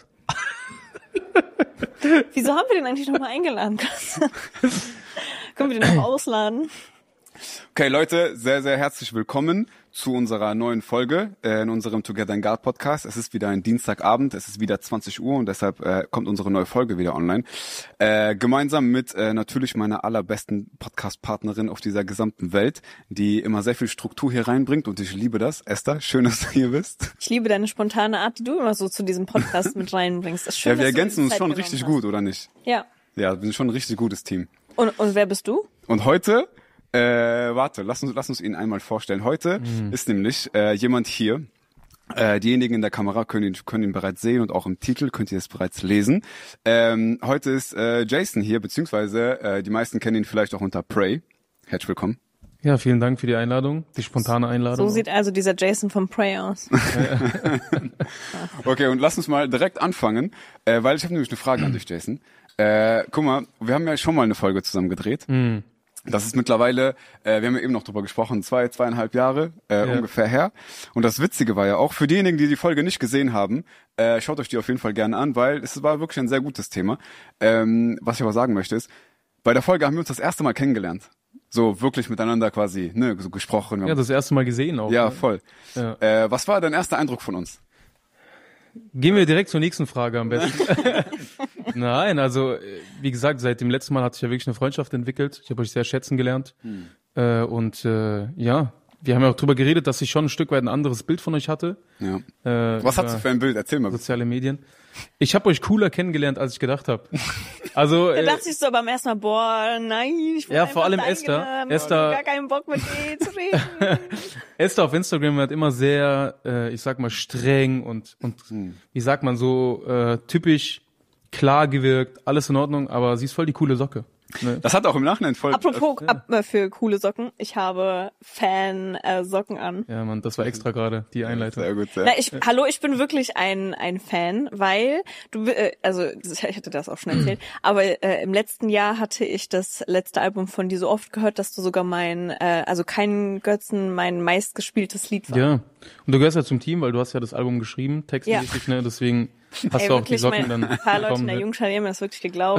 S7: Wieso haben wir den eigentlich nochmal eingeladen? Können wir den noch ausladen?
S5: Okay, Leute, sehr, sehr herzlich willkommen zu unserer neuen Folge in unserem Together in God Podcast. Es ist wieder ein Dienstagabend, es ist wieder 20 Uhr und deshalb kommt unsere neue Folge wieder online. Gemeinsam mit natürlich meiner allerbesten Podcast-Partnerin auf dieser gesamten Welt, die immer sehr viel Struktur hier reinbringt und ich liebe das. Esther, schön, dass du hier bist.
S7: Ich liebe deine spontane Art, die du immer so zu diesem Podcast mit reinbringst. Ist schön,
S5: Ja, wir
S7: dass du
S5: ergänzen
S7: die
S5: uns
S7: Zeit
S5: schon
S7: genommen
S5: richtig
S7: hast.
S5: gut, oder nicht?
S7: Ja.
S5: Ja, wir sind schon ein richtig gutes Team.
S7: Und wer bist du?
S5: Und heute, warte, lass uns ihn einmal vorstellen. Heute ist nämlich jemand hier. Diejenigen in der Kamera können ihn bereits sehen und auch im Titel könnt ihr es bereits lesen. Heute ist Jason hier, beziehungsweise die meisten kennen ihn vielleicht auch unter Prey. Herzlich willkommen.
S6: Ja, vielen Dank für die Einladung, die spontane Einladung.
S7: So sieht also dieser Jason vom Prey aus.
S5: Okay, und lass uns mal direkt anfangen, weil ich habe nämlich eine Frage an dich, Jason. Guck mal, wir haben ja schon mal eine Folge zusammen gedreht. Das ist mittlerweile, wir haben ja eben noch drüber gesprochen, 2,5 Jahre ungefähr her. Und das Witzige war ja auch, für diejenigen, die die Folge nicht gesehen haben, schaut euch die auf jeden Fall gerne an, weil es war wirklich ein sehr gutes Thema. Was ich aber sagen möchte ist, bei der Folge haben wir uns das erste Mal kennengelernt. So wirklich miteinander quasi, ne, so gesprochen.
S6: Ja, das erste Mal gesehen auch.
S5: Ja,
S6: ne?
S5: voll.
S6: Ja.
S5: Was war dein erster Eindruck von uns?
S6: Gehen wir direkt zur nächsten Frage am besten. Nein, also wie gesagt, seit dem letzten Mal hat sich ja wirklich eine Freundschaft entwickelt. Ich habe euch sehr schätzen gelernt. Ja, wir haben ja auch drüber geredet, dass ich schon ein Stück weit ein anderes Bild von euch hatte.
S5: Ja. Was hast du für ein Bild? Erzähl mal.
S6: Soziale Medien. Ich habe euch cooler kennengelernt, als ich gedacht habe. Also
S7: Da dachte ich so beim ersten Mal, boah, nein, ich bin
S6: ja, vor allem Esther.
S7: Gar keinen Bock mit dir zu reden.
S6: Esther auf Instagram hat immer sehr, ich sag mal, streng und wie sagt man so, typisch klar gewirkt, alles in Ordnung, aber sie ist voll die coole Socke. Ne?
S5: Das hat auch im Nachhinein voll...
S7: Apropos für coole Socken, ich habe Fan-Socken an.
S6: Ja, Mann, das war extra gerade die Einleitung.
S5: Sehr gut, sehr.
S7: Na, ich bin wirklich ein Fan, weil ich hatte das auch schon erzählt, aber im letzten Jahr hatte ich das letzte Album von dir so oft gehört, dass du sogar mein meistgespieltes Lied war.
S6: Ja, und du gehörst ja zum Team, weil du hast ja das Album geschrieben, textmäßig, ne, deswegen hast du auch die Socken dann
S7: ein paar Leute in
S6: bekommen,
S7: der
S6: ne?
S7: Jungschar haben mir das wirklich geglaubt.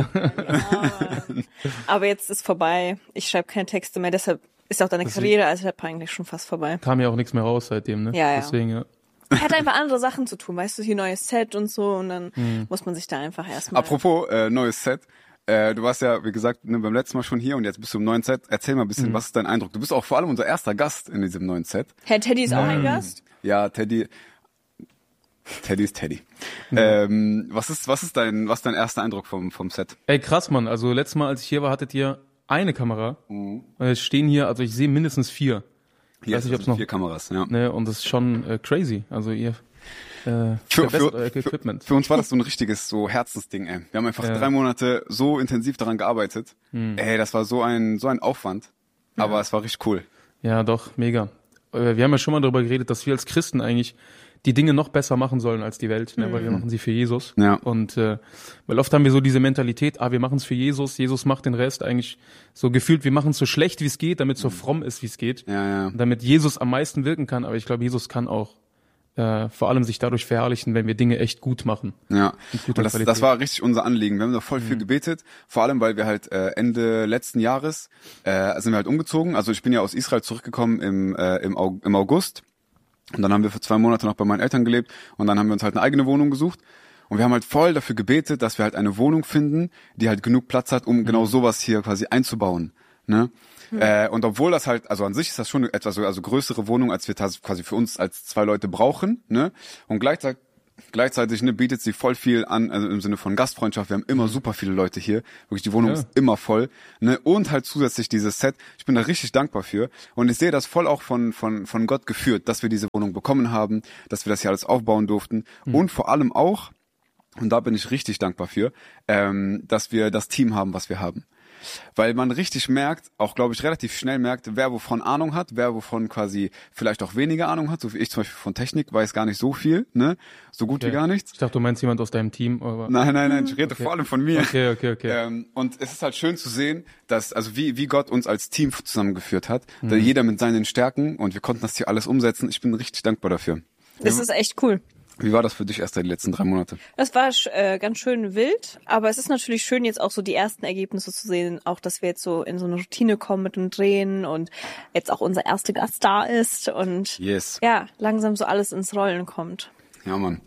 S7: Aber jetzt ist vorbei. Ich schreibe keine Texte mehr, deshalb ist auch deine Karriere als Rapper eigentlich schon fast vorbei.
S6: Kam ja auch nichts mehr raus seitdem, ne?
S7: Ja.
S6: Deswegen, ja.
S7: Er hat einfach andere Sachen zu tun, weißt du, hier neues Set und so und dann muss man sich da einfach erstmal...
S5: Apropos neues Set. Du warst ja, wie gesagt, beim letzten Mal schon hier und jetzt bist du im neuen Set. Erzähl mal ein bisschen, was ist dein Eindruck? Du bist auch vor allem unser erster Gast in diesem neuen Set.
S7: Herr Teddy ist auch ein Gast?
S5: Ja, Teddy ist Teddy. Was ist dein erster Eindruck vom Set?
S6: Ey, krass, Mann, also letztes Mal, als ich hier war, hattet ihr eine Kamera und jetzt stehen hier, also ich sehe mindestens 4.
S5: Hier
S6: weiß nicht, ob's noch
S5: 4 Kameras, ja.
S6: Ne, und das ist schon crazy. Also ihr Equipment.
S5: Für uns war das so ein richtiges so Herzensding, ey. Wir haben einfach 3 Monate so intensiv daran gearbeitet. Ey, das war so ein Aufwand. Aber es war richtig cool.
S6: Ja, doch, mega. Wir haben ja schon mal darüber geredet, dass wir als Christen eigentlich die Dinge noch besser machen sollen als die Welt, ne, weil wir machen sie für Jesus.
S5: Ja.
S6: Und weil oft haben wir so diese Mentalität, wir machen es für Jesus, Jesus macht den Rest, eigentlich so gefühlt, wir machen es so schlecht, wie es geht, damit es so fromm ist, wie es geht.
S5: Ja.
S6: Und damit Jesus am meisten wirken kann. Aber ich glaube, Jesus kann auch vor allem sich dadurch verherrlichen, wenn wir Dinge echt gut machen.
S5: Ja,
S6: und
S5: das war richtig unser Anliegen. Wir haben da voll viel gebetet, vor allem, weil wir halt Ende letzten Jahres sind wir halt umgezogen. Also ich bin ja aus Israel zurückgekommen im August und dann haben wir für 2 Monate noch bei meinen Eltern gelebt und dann haben wir uns halt eine eigene Wohnung gesucht und wir haben halt voll dafür gebetet, dass wir halt eine Wohnung finden, die halt genug Platz hat, um genau sowas hier quasi einzubauen. Ne? Und obwohl das halt, also an sich ist das schon etwas so, also größere Wohnung, als wir quasi für uns als 2 Leute brauchen, ne? Und gleichzeitig ne, bietet sie voll viel an, also im Sinne von Gastfreundschaft. Wir haben immer super viele Leute hier. Wirklich, die Wohnung ist immer voll. Ne? Und halt zusätzlich dieses Set. Ich bin da richtig dankbar für. Und ich sehe das voll auch von Gott geführt, dass wir diese Wohnung bekommen haben, dass wir das hier alles aufbauen durften. Und vor allem auch, und da bin ich richtig dankbar für, dass wir das Team haben, was wir haben. Weil man richtig merkt, auch glaube ich relativ schnell merkt, wer wovon Ahnung hat, wer wovon quasi vielleicht auch weniger Ahnung hat, so wie ich zum Beispiel von Technik weiß gar nicht so viel, ne, so gut wie gar nichts.
S6: Ich dachte, du meinst jemand aus deinem Team, aber...
S5: Nein, ich rede vor allem von mir.
S6: Okay.
S5: Und es ist halt schön zu sehen, dass, also wie Gott uns als Team zusammengeführt hat, da jeder mit seinen Stärken und wir konnten das hier alles umsetzen. Ich bin richtig dankbar dafür.
S7: Das ist echt cool.
S5: Wie war das für dich erst die letzten 3 Monate?
S7: Das war ganz schön wild, aber es ist natürlich schön, jetzt auch so die ersten Ergebnisse zu sehen, auch dass wir jetzt so in so eine Routine kommen mit dem Drehen und jetzt auch unser erster Gast da ist und ja, langsam so alles ins Rollen kommt.
S5: Ja, Mann.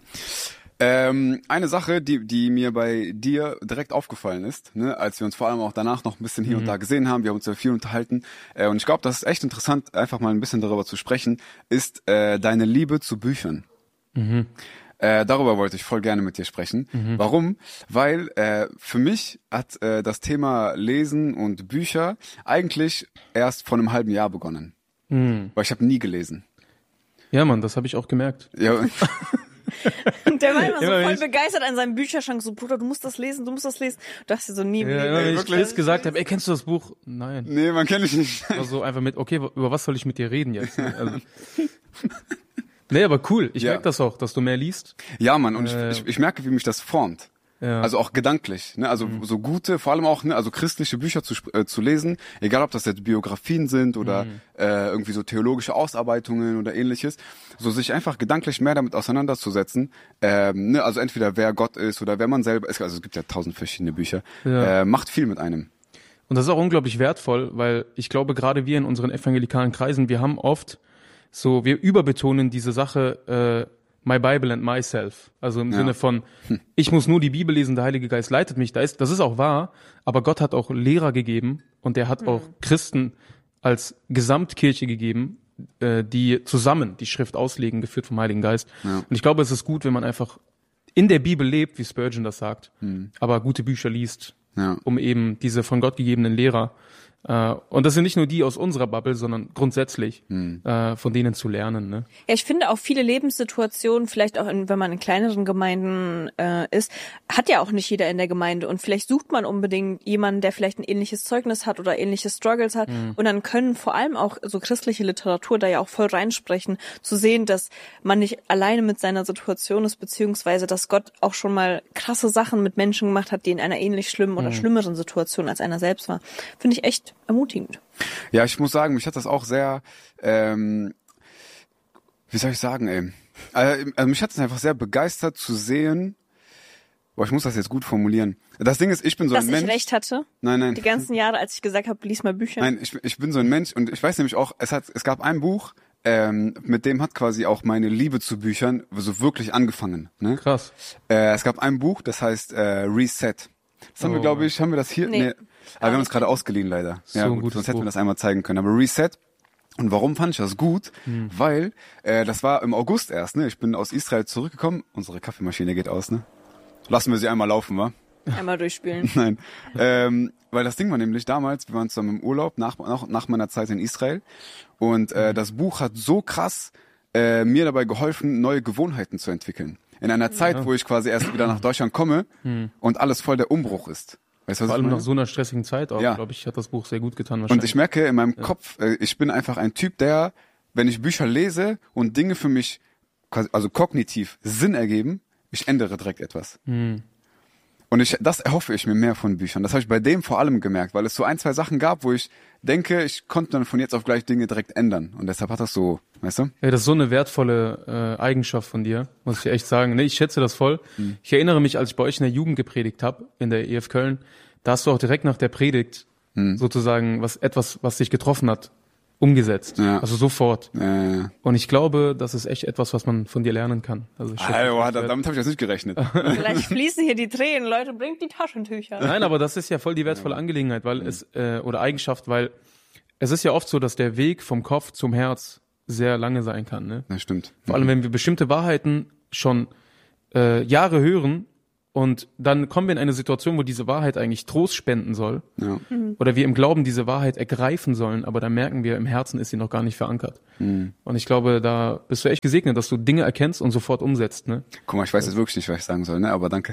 S5: Eine Sache, die mir bei dir direkt aufgefallen ist, ne, als wir uns vor allem auch danach noch ein bisschen hier und da gesehen haben, wir haben uns ja viel unterhalten, und ich glaube, das ist echt interessant, einfach mal ein bisschen darüber zu sprechen, ist deine Liebe zu Büchern. Darüber wollte ich voll gerne mit dir sprechen. Warum? Weil für mich hat das Thema Lesen und Bücher eigentlich erst vor einem halben Jahr begonnen. Weil ich habe nie gelesen.
S6: Ja, Mann, das habe ich auch gemerkt.
S5: Ja.
S7: Der war immer so voll begeistert an seinem Bücherschrank, so, Bruder, du musst das lesen. Du dachtest so nie.
S6: Wenn ich Chris gesagt habe, ey, kennst du das Buch? Nein.
S5: Nee, man kennt ich nicht.
S6: Also einfach mit, okay, über was soll ich mit dir reden jetzt? Also, nee, aber cool. Ich merke das auch, dass du mehr liest.
S5: Ja, Mann, und ich merke, wie mich das formt.
S6: Ja.
S5: Also auch gedanklich, ne? Also so gute, vor allem auch, ne, also christliche Bücher zu lesen, egal ob das jetzt Biografien sind oder irgendwie so theologische Ausarbeitungen oder ähnliches, so sich einfach gedanklich mehr damit auseinanderzusetzen, ne? Also entweder wer Gott ist oder wer man selber ist, also es gibt ja 1000 verschiedene Bücher, macht viel mit einem.
S6: Und das ist auch unglaublich wertvoll, weil ich glaube, gerade wir in unseren evangelikalen Kreisen, wir haben oft so, wir überbetonen diese Sache, my Bible and myself. Also im Sinne von, ich muss nur die Bibel lesen, der Heilige Geist leitet mich. Das ist auch wahr, aber Gott hat auch Lehrer gegeben und er hat auch Christen als Gesamtkirche gegeben, die zusammen die Schrift auslegen, geführt vom Heiligen Geist. Ja. Und ich glaube, es ist gut, wenn man einfach in der Bibel lebt, wie Spurgeon das sagt, aber gute Bücher liest, um eben diese von Gott gegebenen Lehrer, und das sind nicht nur die aus unserer Bubble, sondern grundsätzlich von denen zu lernen. Ne?
S7: Ja, ich finde auch viele Lebenssituationen, vielleicht auch wenn man in kleineren Gemeinden ist, hat ja auch nicht jeder in der Gemeinde und vielleicht sucht man unbedingt jemanden, der vielleicht ein ähnliches Zeugnis hat oder ähnliche Struggles hat und dann können vor allem auch so christliche Literatur da ja auch voll reinsprechen, zu sehen, dass man nicht alleine mit seiner Situation ist, beziehungsweise dass Gott auch schon mal krasse Sachen mit Menschen gemacht hat, die in einer ähnlich schlimmen oder schlimmeren Situation als einer selbst war. Finde ich echt ermutigend.
S5: Ja, ich muss sagen, mich hat das auch sehr, wie soll ich sagen, also mich hat es einfach sehr begeistert zu sehen, boah, ich muss das jetzt gut formulieren. Das Ding ist, ich bin so ein Mensch.
S7: Dass ich recht hatte?
S5: Nein.
S7: Die ganzen Jahre, als ich gesagt habe, lies mal Bücher.
S5: Nein, ich bin so ein Mensch und ich weiß nämlich auch, es gab ein Buch, mit dem hat quasi auch meine Liebe zu Büchern so wirklich angefangen. Ne?
S6: Krass.
S5: Es gab ein Buch, das heißt Reset. Das haben wir, glaube ich, haben wir das hier? Nee. Aber wir haben es gerade ausgeliehen, leider. Ja,
S6: so
S5: gut, sonst hätten wir das einmal zeigen können. Aber Reset. Und warum fand ich das gut? Weil das war im August erst. Ne? Ich bin aus Israel zurückgekommen. Unsere Kaffeemaschine geht aus. Ne? Lassen wir sie einmal laufen, wa?
S7: Einmal durchspielen.
S5: Nein. Weil das Ding war nämlich damals, wir waren zusammen im Urlaub nach meiner Zeit in Israel. Und das Buch hat so krass mir dabei geholfen, neue Gewohnheiten zu entwickeln. In einer Zeit, wo ich quasi erst wieder nach Deutschland komme und alles voll der Umbruch ist. Weißt du, was
S6: vor allem nach so einer stressigen Zeit auch, glaube ich, hat das Buch sehr gut getan wahrscheinlich.
S5: Und ich merke in meinem Kopf, ich bin einfach ein Typ, der, wenn ich Bücher lese und Dinge für mich quasi, also kognitiv Sinn ergeben, ich ändere direkt etwas. Und das erhoffe ich mir mehr von Büchern. Das habe ich bei dem vor allem gemerkt, weil es so 1, 2 Sachen gab, wo ich denke, ich konnte dann von jetzt auf gleich Dinge direkt ändern. Und deshalb hat das so, weißt du?
S6: Ja, das ist so eine wertvolle Eigenschaft von dir, muss ich echt sagen. Nee, ich schätze das voll. Ich erinnere mich, als ich bei euch in der Jugend gepredigt habe, in der EF Köln, da hast du auch direkt nach der Predigt sozusagen was dich getroffen hat, umgesetzt.
S5: Ja.
S6: Also sofort.
S5: Ja.
S6: Und ich glaube, das ist echt etwas, was man von dir lernen kann. Also ich schätze,
S5: Damit habe ich jetzt nicht gerechnet.
S7: Vielleicht fließen hier die Tränen, Leute, bringt die Taschentücher.
S6: Nein, aber das ist ja voll die wertvolle Angelegenheit, weil es oder Eigenschaft, weil es ist ja oft so, dass der Weg vom Kopf zum Herz sehr lange sein kann. Ne?
S5: Das stimmt.
S6: Vor allem, wenn wir bestimmte Wahrheiten schon Jahre hören und dann kommen wir in eine Situation, wo diese Wahrheit eigentlich Trost spenden soll oder wir im Glauben diese Wahrheit ergreifen sollen, aber dann merken wir, im Herzen ist sie noch gar nicht verankert. Und ich glaube, da bist du echt gesegnet, dass du Dinge erkennst und sofort umsetzt. Ne?
S5: Guck mal, ich weiß jetzt wirklich nicht, was ich sagen soll, ne? Aber danke.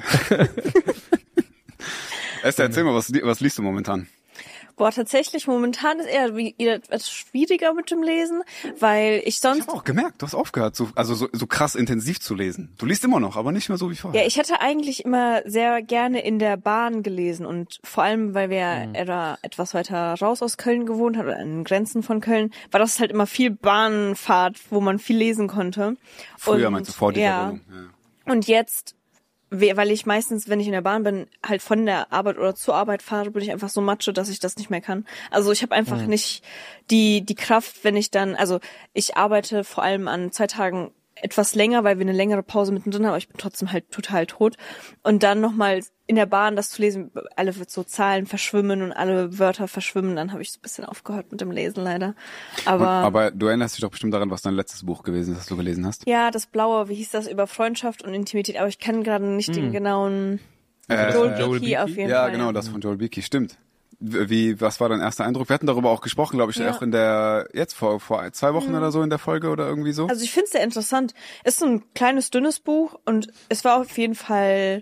S5: Esther, erzähl mal, was liest du momentan?
S7: Boah, tatsächlich, momentan ist eher etwas schwieriger mit dem Lesen, weil ich sonst...
S5: Ich habe auch gemerkt, du hast aufgehört, so krass intensiv zu lesen. Du liest immer noch, aber nicht mehr so wie vorher.
S7: Ja, ich hätte eigentlich immer sehr gerne in der Bahn gelesen und vor allem, weil wir etwas weiter raus aus Köln gewohnt haben, oder an den Grenzen von Köln, war das halt immer viel Bahnfahrt, wo man viel lesen konnte.
S5: Früher meinst du vor dieser Wohnung. Ja.
S7: Und jetzt, weil ich meistens, wenn ich in der Bahn bin, halt von der Arbeit oder zur Arbeit fahre, bin ich einfach so matsche, dass ich das nicht mehr kann. Also ich habe einfach nicht die Kraft, wenn ich dann, also ich arbeite vor allem an 2 Tagen etwas länger, weil wir eine längere Pause mittendrin haben, aber ich bin trotzdem halt total tot. Und dann nochmal in der Bahn das zu lesen, alle so Zahlen verschwimmen und alle Wörter verschwimmen, dann habe ich so ein bisschen aufgehört mit dem Lesen leider. Aber
S5: du erinnerst dich doch bestimmt daran, was dein letztes Buch gewesen ist, das du gelesen hast.
S7: Ja, das Blaue, wie hieß das, über Freundschaft und Intimität, aber ich kann gerade nicht den genauen Joel Beakey auf jeden Fall.
S5: Ja, genau, das von Joel Beakey, stimmt. Was war dein erster Eindruck? Wir hatten darüber auch gesprochen, glaube ich, auch vor 2 Wochen oder so in der Folge oder irgendwie so.
S7: Also ich finde es sehr interessant. Es ist so ein kleines, dünnes Buch und es war auf jeden Fall,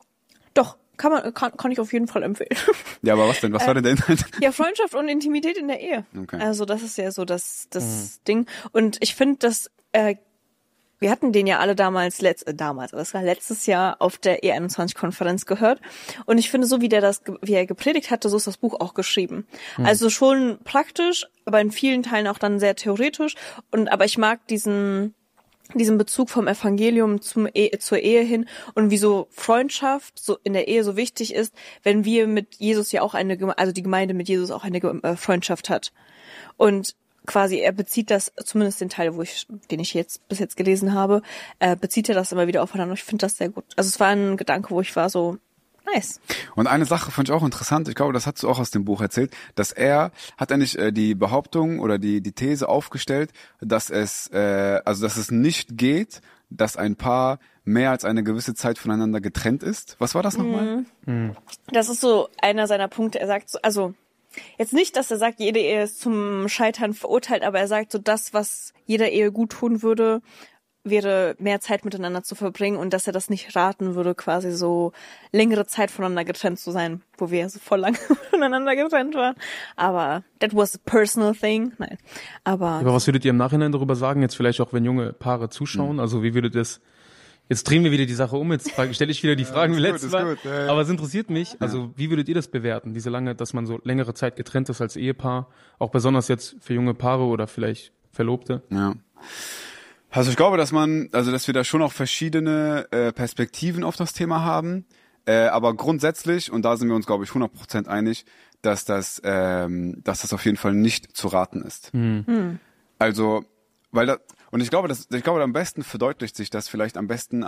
S7: kann ich auf jeden Fall empfehlen.
S5: Ja, aber was denn? Was war denn der Inhalt?
S7: Ja, Freundschaft und Intimität in der Ehe.
S5: Okay.
S7: Also das ist ja so das Ding. Und ich finde, dass wir hatten den ja alle damals, aber es war letztes Jahr auf der E21-Konferenz gehört. Und ich finde, so wie er gepredigt hatte, so ist das Buch auch geschrieben. Also schon praktisch, aber in vielen Teilen auch dann sehr theoretisch. Aber ich mag diesen Bezug vom Evangelium zur Ehe hin und wie so Freundschaft so in der Ehe so wichtig ist, wenn wir mit Jesus ja auch die Gemeinde mit Jesus auch eine Freundschaft hat. Und quasi, er bezieht das, zumindest den Teil, den ich bis jetzt gelesen habe, bezieht er das immer wieder aufeinander. Ich finde das sehr gut. Also es war ein Gedanke, wo ich war so, nice.
S5: Und eine Sache fand ich auch interessant, ich glaube, das hast du auch aus dem Buch erzählt, dass hat er nicht die Behauptung oder die These aufgestellt, dass es nicht geht, dass ein Paar mehr als eine gewisse Zeit voneinander getrennt ist. Was war das nochmal?
S7: Das ist so einer seiner Punkte. Er sagt so, also jetzt nicht, dass er sagt, jede Ehe ist zum Scheitern verurteilt, aber er sagt so, das, was jeder Ehe gut tun würde, wäre mehr Zeit miteinander zu verbringen und dass er das nicht raten würde, quasi so längere Zeit voneinander getrennt zu sein, wo wir so voll lange voneinander getrennt waren. Aber that was a personal thing. Nein. Aber
S6: was würdet ihr im Nachhinein darüber sagen, jetzt vielleicht auch, wenn junge Paare zuschauen? Also wie würdet das, jetzt drehen wir wieder die Sache um, jetzt stelle ich wieder die Fragen wie letztes Mal. Ja. Aber es interessiert mich, also wie würdet ihr das bewerten, dass man so längere Zeit getrennt ist als Ehepaar, auch besonders jetzt für junge Paare oder vielleicht Verlobte?
S5: Ja. Also ich glaube, dass wir da schon auch verschiedene Perspektiven auf das Thema haben, aber grundsätzlich, und da sind wir uns, glaube ich, 100% einig, dass das auf jeden Fall nicht zu raten ist. Also, ich glaube, am besten verdeutlicht sich das vielleicht am besten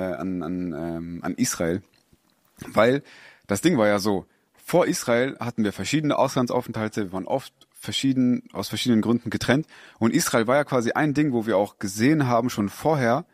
S5: an Israel, weil das Ding war ja so, vor Israel hatten wir verschiedene Auslandsaufenthalte, wir waren oft aus verschiedenen Gründen getrennt. Und Israel war ja quasi ein Ding, wo wir auch gesehen haben schon vorher,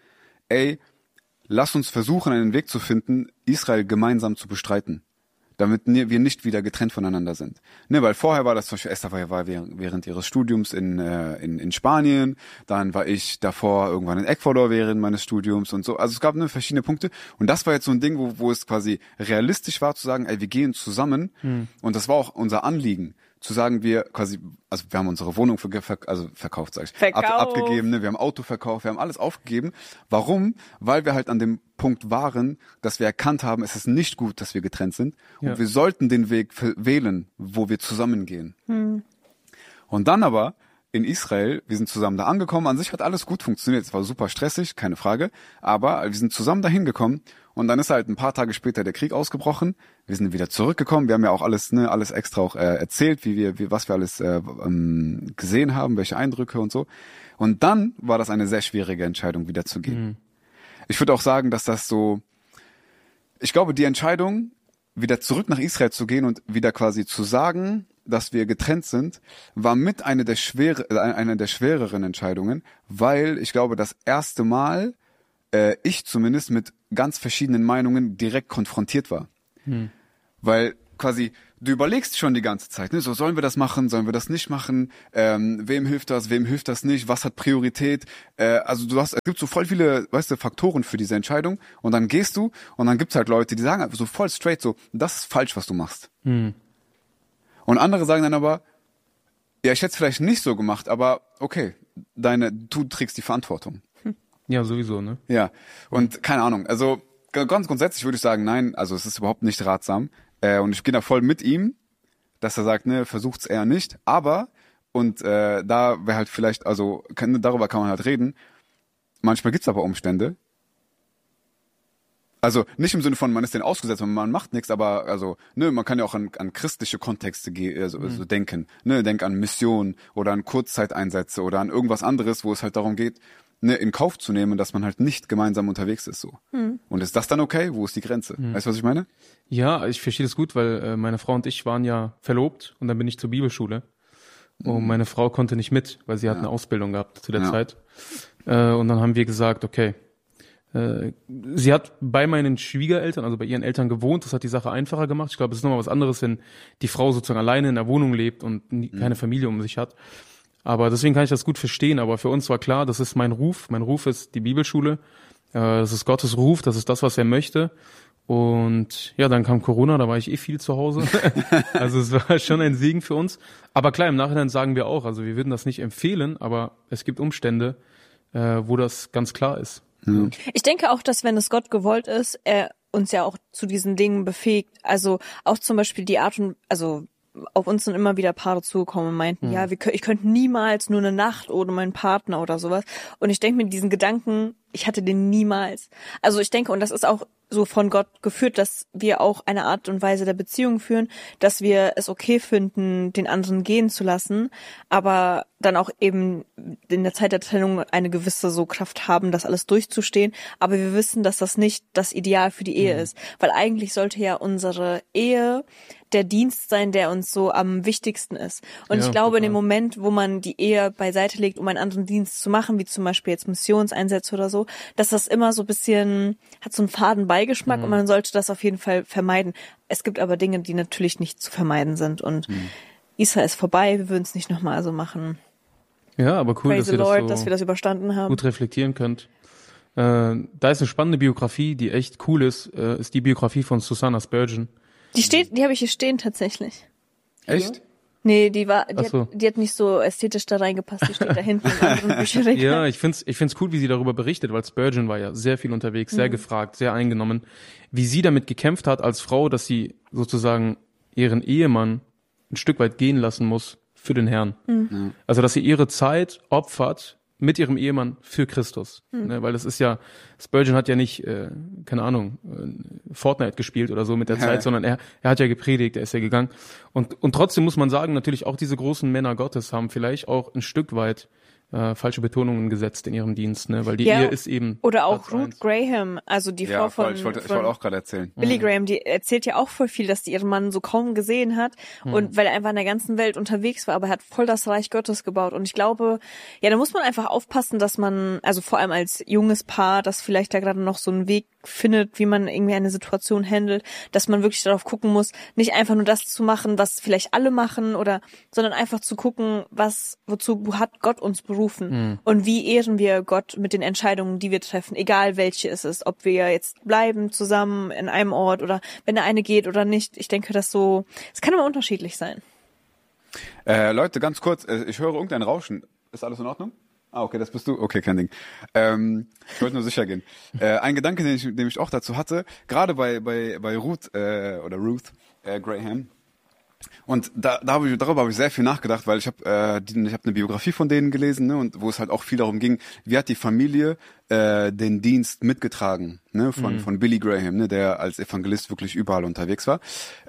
S5: lass uns versuchen, einen Weg zu finden, Israel gemeinsam zu bestreiten, damit wir nicht wieder getrennt voneinander sind. Ne, weil vorher war das zum Beispiel, Esther war während ihres Studiums in Spanien, dann war ich davor irgendwann in Ecuador während meines Studiums und so. Also es gab verschiedene Punkte. Und das war jetzt so ein Ding, wo es quasi realistisch war zu sagen, wir gehen zusammen. Und das war auch unser Anliegen. Zu sagen, wir haben unsere Wohnung verkauft, abgegeben, ne? Wir haben Auto verkauft, wir haben alles aufgegeben. Warum? Weil wir halt an dem Punkt waren, dass wir erkannt haben, es ist nicht gut, dass wir getrennt sind. Und wir sollten den Weg wählen, wo wir zusammengehen. Und dann aber in Israel, wir sind zusammen da angekommen, an sich hat alles gut funktioniert, es war super stressig, keine Frage, aber wir sind zusammen dahin gekommen und dann ist halt ein paar Tage später der Krieg ausgebrochen, wir sind wieder zurückgekommen, wir haben ja auch alles extra auch erzählt, was wir alles gesehen haben, welche Eindrücke und so, und dann war das eine sehr schwierige Entscheidung, wieder zu gehen. Ich würde auch sagen, dass das so, ich glaube, die Entscheidung, wieder zurück nach Israel zu gehen und wieder quasi zu sagen, dass wir getrennt sind, war mit einer der schwereren Entscheidungen, weil ich glaube, das erste Mal ich zumindest mit ganz verschiedenen Meinungen direkt konfrontiert war. Weil quasi, du überlegst schon die ganze Zeit, ne? So, sollen wir das machen, sollen wir das nicht machen, wem hilft das nicht, was hat Priorität, also es gibt so voll viele, weißt du, Faktoren für diese Entscheidung und dann gehst du und dann gibt's halt Leute, die sagen einfach so voll straight so, das ist falsch, was du machst. Und andere sagen dann aber, ja, ich hätte es vielleicht nicht so gemacht, aber okay, du trägst die Verantwortung.
S6: Ja, sowieso, ne?
S5: Ja, und keine Ahnung, also ganz grundsätzlich würde ich sagen, nein, also es ist überhaupt nicht ratsam. Und ich gehe da voll mit ihm, dass er sagt, ne, versucht's eher nicht, aber, und da wäre halt vielleicht, also darüber kann man halt reden, manchmal gibt's aber Umstände, also nicht im Sinne von, man ist denen ausgesetzt und man macht nichts, aber also ne, man kann ja auch an christliche Kontexte so denken. Ne, denk an Mission oder an Kurzzeiteinsätze oder an irgendwas anderes, wo es halt darum geht, ne, in Kauf zu nehmen, dass man halt nicht gemeinsam unterwegs ist so. Und ist das dann okay? Wo ist die Grenze? Weißt du, was ich meine?
S6: Ja, ich verstehe das gut, weil meine Frau und ich waren ja verlobt und dann bin ich zur Bibelschule. Und meine Frau konnte nicht mit, weil sie hat eine Ausbildung gehabt zu der Zeit. Und dann haben wir gesagt, okay, sie hat bei meinen Schwiegereltern, also bei ihren Eltern gewohnt, das hat die Sache einfacher gemacht. Ich glaube, es ist nochmal was anderes, wenn die Frau sozusagen alleine in der Wohnung lebt und keine Familie um sich hat. Aber deswegen kann ich das gut verstehen. Aber für uns war klar, das ist mein Ruf. Mein Ruf ist die Bibelschule. Das ist Gottes Ruf, das ist das, was er möchte. Und ja, dann kam Corona, da war ich viel zu Hause. Also es war schon ein Segen für uns. Aber klar, im Nachhinein sagen wir auch, also wir würden das nicht empfehlen, aber es gibt Umstände, wo das ganz klar ist.
S7: Ich denke auch, dass wenn es Gott gewollt ist, er uns ja auch zu diesen Dingen befähigt. Also auch zum Beispiel die Art und, also auf uns sind immer wieder Paare zugekommen und meinten, ja, ich könnte niemals nur eine Nacht ohne meinen Partner oder sowas. Und ich denke mir diesen Gedanken, ich hatte den niemals. Also ich denke, und das ist auch so von Gott geführt, dass wir auch eine Art und Weise der Beziehung führen, dass wir es okay finden, den anderen gehen zu lassen, aber dann auch eben in der Zeit der Trennung eine gewisse so Kraft haben, das alles durchzustehen. Aber wir wissen, dass das nicht das Ideal für die Ehe ist, weil eigentlich sollte ja unsere Ehe der Dienst sein, der uns so am wichtigsten ist. Und ich glaube, in dem Moment, wo man die Ehe beiseite legt, um einen anderen Dienst zu machen, wie zum Beispiel jetzt Missionseinsätze oder so, dass das immer so ein bisschen, hat so einen faden Beigeschmack und man sollte das auf jeden Fall vermeiden. Es gibt aber Dinge, die natürlich nicht zu vermeiden sind und Israel ist vorbei, wir würden es nicht nochmal so machen.
S6: Ja, aber cool,
S7: Praise dass wir das überstanden haben.
S6: Gut reflektieren könnt. Da ist eine spannende Biografie, die echt cool ist die Biografie von Susanna Spurgeon.
S7: Die habe ich hier stehen tatsächlich.
S5: Echt?
S7: Nee, die hat nicht so ästhetisch da reingepasst, die steht da hinten in anderen Bücherregal.
S6: Ja, ich find's cool, wie sie darüber berichtet, weil Spurgeon war ja sehr viel unterwegs, sehr gefragt, sehr eingenommen, wie sie damit gekämpft hat als Frau, dass sie sozusagen ihren Ehemann ein Stück weit gehen lassen muss für den Herrn. Also, dass sie ihre Zeit opfert mit ihrem Ehemann für Christus. Ne, weil das ist ja, Spurgeon hat ja nicht, keine Ahnung, Fortnite gespielt oder so mit der Zeit, sondern er hat ja gepredigt, er ist ja gegangen. Und trotzdem muss man sagen, natürlich auch diese großen Männer Gottes haben vielleicht auch ein Stück weit falsche Betonungen gesetzt in ihrem Dienst, ne? Weil die Ehe ist eben.
S7: Oder auch Ruth Graham, also die Frau von.
S5: Ich wollte auch gerade erzählen.
S7: Billy Graham, die erzählt ja auch voll viel, dass die ihren Mann so kaum gesehen hat und weil er einfach in der ganzen Welt unterwegs war, aber er hat voll das Reich Gottes gebaut. Und ich glaube, ja, da muss man einfach aufpassen, dass man, also vor allem als junges Paar, das vielleicht da gerade noch so einen Weg findet, wie man irgendwie eine Situation handelt, dass man wirklich darauf gucken muss, nicht einfach nur das zu machen, was vielleicht alle machen sondern einfach zu gucken, wozu hat Gott uns berufen und wie ehren wir Gott mit den Entscheidungen, die wir treffen, egal welche es ist, ob wir jetzt bleiben zusammen in einem Ort oder wenn der eine geht oder nicht. Ich denke, es kann immer unterschiedlich sein.
S5: Leute, ganz kurz, ich höre irgendein Rauschen. Ist alles in Ordnung? Ah, okay, das bist du. Okay, kein Ding. Ich wollte nur sicher gehen. Ein Gedanke, den ich auch dazu hatte, gerade bei Ruth Graham, Und darüber habe ich sehr viel nachgedacht, weil ich habe eine Biografie von denen gelesen, ne, und wo es halt auch viel darum ging, wie hat die Familie den Dienst mitgetragen, ne, von Billy Graham, ne, der als Evangelist wirklich überall unterwegs war.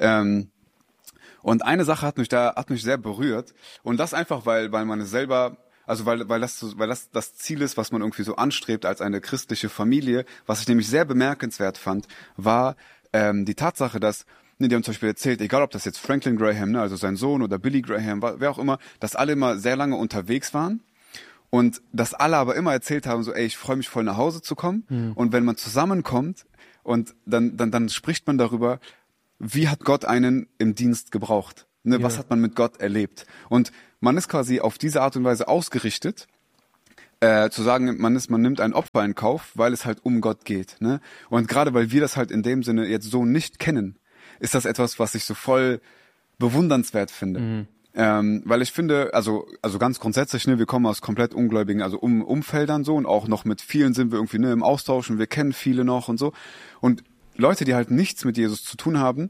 S5: Und eine Sache hat mich sehr berührt, und das einfach, weil man es selber, also weil das Ziel ist, was man irgendwie so anstrebt als eine christliche Familie. Was ich nämlich sehr bemerkenswert fand, war die Tatsache, dass die haben zum Beispiel erzählt, egal ob das jetzt Franklin Graham, ne, also sein Sohn, oder Billy Graham, wer auch immer, dass alle immer sehr lange unterwegs waren und dass alle aber immer erzählt haben, so, ey, ich freue mich voll nach Hause zu kommen. Und wenn man zusammenkommt und dann spricht man darüber, wie hat Gott einen im Dienst gebraucht? Ne, was hat man mit Gott erlebt? Und man ist quasi auf diese Art und Weise ausgerichtet, zu sagen, man nimmt ein Opfer in Kauf, weil es halt um Gott geht. Ne? Und gerade weil wir das halt in dem Sinne jetzt so nicht kennen, ist das etwas, was ich so voll bewundernswert finde. Weil ich finde, also ganz grundsätzlich, ne, wir kommen aus komplett ungläubigen, also Umfeldern so, und auch noch mit vielen sind wir irgendwie, ne, im Austausch, und wir kennen viele noch und so. Und Leute, die halt nichts mit Jesus zu tun haben,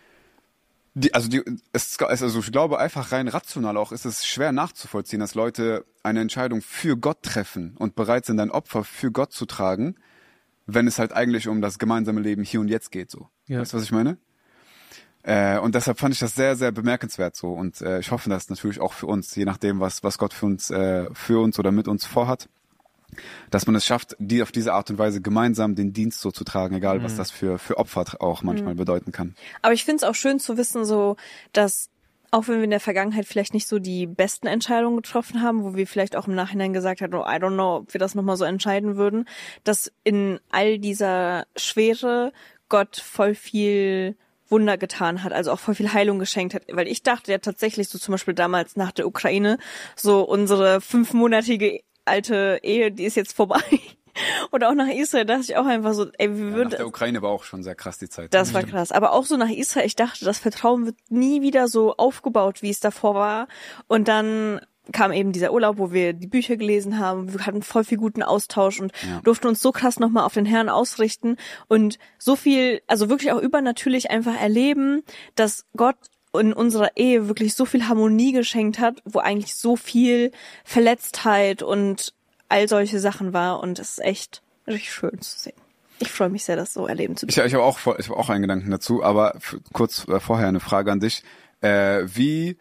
S5: also ich glaube einfach rein rational auch, ist es schwer nachzuvollziehen, dass Leute eine Entscheidung für Gott treffen und bereit sind, ein Opfer für Gott zu tragen, wenn es halt eigentlich um das gemeinsame Leben hier und jetzt geht, so. Ja. Weißt du, was ich meine? Und deshalb fand ich das sehr, sehr bemerkenswert so, und ich hoffe, dass natürlich auch für uns, je nachdem, was Gott für uns oder mit uns vorhat, dass man es schafft, auf diese Art und Weise gemeinsam den Dienst so zu tragen, egal was das für Opfer auch manchmal bedeuten kann.
S7: Aber ich finde es auch schön zu wissen, so, dass auch wenn wir in der Vergangenheit vielleicht nicht so die besten Entscheidungen getroffen haben, wo wir vielleicht auch im Nachhinein gesagt haben, oh, I don't know, ob wir das nochmal so entscheiden würden, dass in all dieser Schwere Gott voll viel Wunder getan hat, also auch voll viel Heilung geschenkt hat, weil ich dachte ja tatsächlich so zum Beispiel damals nach der Ukraine, so unsere 5-monatige alte Ehe, die ist jetzt vorbei. Und auch nach Israel dachte ich auch einfach so, ey, wie würde...
S5: Nach der Ukraine war auch schon sehr krass die Zeit.
S7: Das war krass. Aber auch so nach Israel, ich dachte, das Vertrauen wird nie wieder so aufgebaut, wie es davor war. Und dann kam eben dieser Urlaub, wo wir die Bücher gelesen haben. Wir hatten voll viel guten Austausch und durften uns so krass nochmal auf den Herrn ausrichten und so viel, also wirklich auch übernatürlich einfach erleben, dass Gott in unserer Ehe wirklich so viel Harmonie geschenkt hat, wo eigentlich so viel Verletztheit und all solche Sachen war, und es ist echt richtig schön zu sehen. Ich freue mich sehr, das so erleben zu dürfen.
S5: Ich habe auch einen Gedanken dazu, aber kurz vorher eine Frage an dich. Wie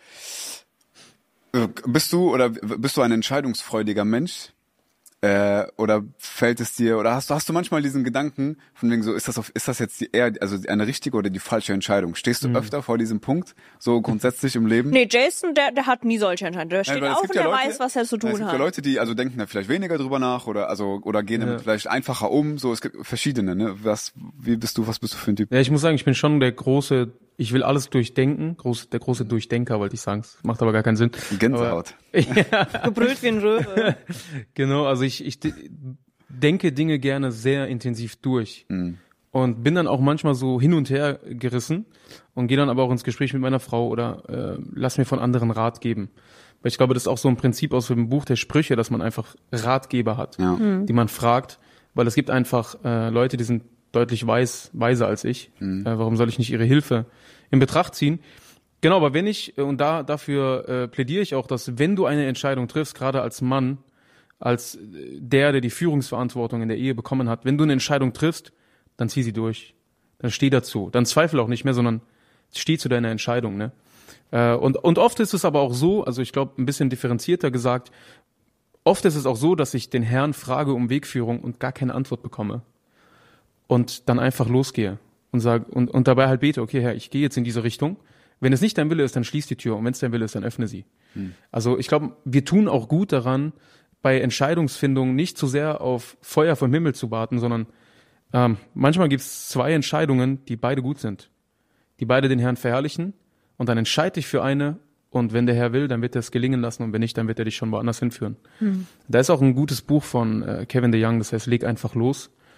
S5: bist du ein entscheidungsfreudiger Mensch? Oder fällt es dir, oder hast du manchmal diesen Gedanken von wegen so, ist das jetzt also eine richtige oder die falsche Entscheidung? Stehst du öfter vor diesem Punkt, so grundsätzlich im Leben?
S7: Nee, Jason, der hat nie solche Entscheidungen. Der steht auf und der weiß, was er zu tun hat.
S5: Es gibt ja Leute, die also denken da vielleicht weniger drüber nach oder gehen damit vielleicht einfacher um. So, es gibt verschiedene, ne? Was bist du für ein Typ?
S6: Ja, ich muss sagen, ich bin schon ich will alles durchdenken, der große Durchdenker, wollte ich sagen. Das macht aber gar keinen Sinn.
S5: Gänsehaut.
S7: Gebrüllt wie ein Röwe.
S6: Genau, also ich denke Dinge gerne sehr intensiv durch. Und bin dann auch manchmal so hin und her gerissen und gehe dann aber auch ins Gespräch mit meiner Frau oder lass mir von anderen Rat geben. Weil ich glaube, das ist auch so ein Prinzip aus dem Buch der Sprüche, dass man einfach Ratgeber hat, die man fragt, weil es gibt einfach Leute, die sind deutlich weiser als ich. Warum soll ich nicht ihre Hilfe in Betracht ziehen? Genau, aber wenn ich, und dafür plädiere ich auch, dass wenn du eine Entscheidung triffst, gerade als Mann, als der die Führungsverantwortung in der Ehe bekommen hat, wenn du eine Entscheidung triffst, dann zieh sie durch. Dann steh dazu. Dann zweifel auch nicht mehr, sondern steh zu deiner Entscheidung. Ne? Und oft ist es aber auch so, also ich glaube, ein bisschen differenzierter gesagt, oft ist es auch so, dass ich den Herrn frage um Wegführung und gar keine Antwort bekomme. Und dann einfach losgehe und sage und dabei halt bete, okay, Herr, ich gehe jetzt in diese Richtung. Wenn es nicht dein Wille ist, dann schließ die Tür. Und wenn es dein Wille ist, dann öffne sie. Also ich glaube, wir tun auch gut daran, bei Entscheidungsfindung nicht zu sehr auf Feuer vom Himmel zu warten, sondern manchmal gibt es 2 Entscheidungen, die beide gut sind. Die beide den Herrn verherrlichen. Und dann entscheide dich für eine. Und wenn der Herr will, dann wird er es gelingen lassen. Und wenn nicht, dann wird er dich schon woanders hinführen. Da ist auch ein gutes Buch von Kevin DeYoung, das heißt, leg einfach los.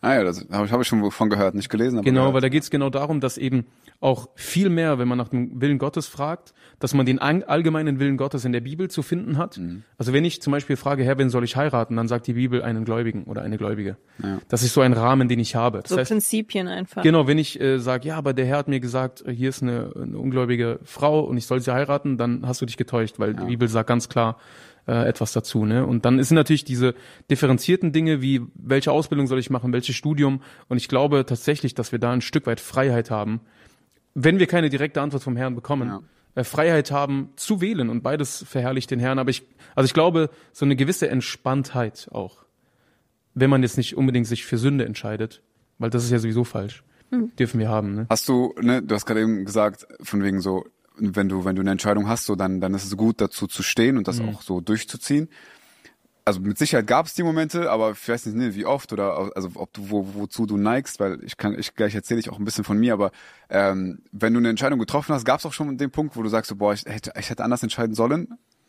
S5: Ah ja, das hab ich schon von gehört, nicht gelesen. Aber
S6: Genau,
S5: gehört.
S6: weil da geht es genau darum, dass eben auch viel mehr, wenn man nach dem Willen Gottes fragt, dass man den allgemeinen Willen Gottes in der Bibel zu finden hat. Also wenn ich zum Beispiel frage, Herr, wen soll ich heiraten, dann sagt die Bibel einen Gläubigen oder eine Gläubige. Ja. Das ist so ein Rahmen, den ich habe. Das
S7: so
S6: heißt,
S7: Prinzipien einfach.
S6: Genau, wenn ich sage, ja, aber der Herr hat mir gesagt, hier ist eine ungläubige Frau und ich soll sie heiraten, dann hast du dich getäuscht, weil die Bibel sagt ganz klar etwas dazu, ne? Und dann sind natürlich diese differenzierten Dinge wie, welche Ausbildung soll ich machen, welches Studium, und ich glaube tatsächlich, dass wir da ein Stück weit Freiheit haben, wenn wir keine direkte Antwort vom Herrn bekommen, Freiheit haben zu wählen, und beides verherrlicht den Herrn, aber ich glaube, so eine gewisse Entspanntheit auch, wenn man jetzt nicht unbedingt sich für Sünde entscheidet, weil das ist ja sowieso falsch, dürfen wir haben, ne?
S5: Hast du hast gerade eben gesagt, von wegen so, wenn du eine Entscheidung hast, so dann ist es gut, dazu zu stehen und das auch so durchzuziehen. Also mit Sicherheit gab es die Momente, aber ich weiß nicht, wie oft oder also ob du wozu du neigst, weil gleich erzähle ich auch ein bisschen von mir, aber wenn du eine Entscheidung getroffen hast, gab es auch schon den Punkt, wo du sagst, so, boah, ich hätte anders entscheiden sollen?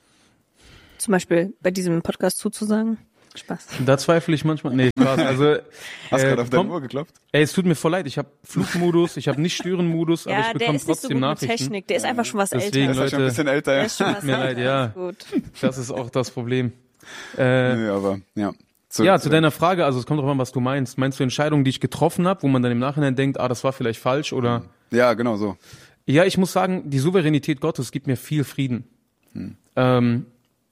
S7: Zum Beispiel bei diesem Podcast zuzusagen. Spaß.
S6: Da zweifle ich manchmal. Nee, Spaß. Also,
S5: hast du gerade auf deine Uhr geklopft?
S6: Es tut mir voll leid. Ich habe Flugmodus, ich habe nicht Stören-Modus, aber ich bekomme trotzdem
S7: der ist nicht so gut
S6: Nachrichten.
S7: mit Technik, der ist einfach schon was
S6: Deswegen,
S7: älter.
S5: Der ist schon ein bisschen älter,
S7: Der
S5: ja.
S7: ist schon was
S6: Tut mir leid, ja.
S7: Gut.
S6: Das ist auch das Problem.
S5: Nee, aber ja.
S6: Zu deiner Frage, also es kommt drauf an, was du meinst. Meinst du Entscheidungen, die ich getroffen habe, wo man dann im Nachhinein denkt, das war vielleicht falsch, oder?
S5: Ja, genau so.
S6: Ja, ich muss sagen, die Souveränität Gottes gibt mir viel Frieden. Wenn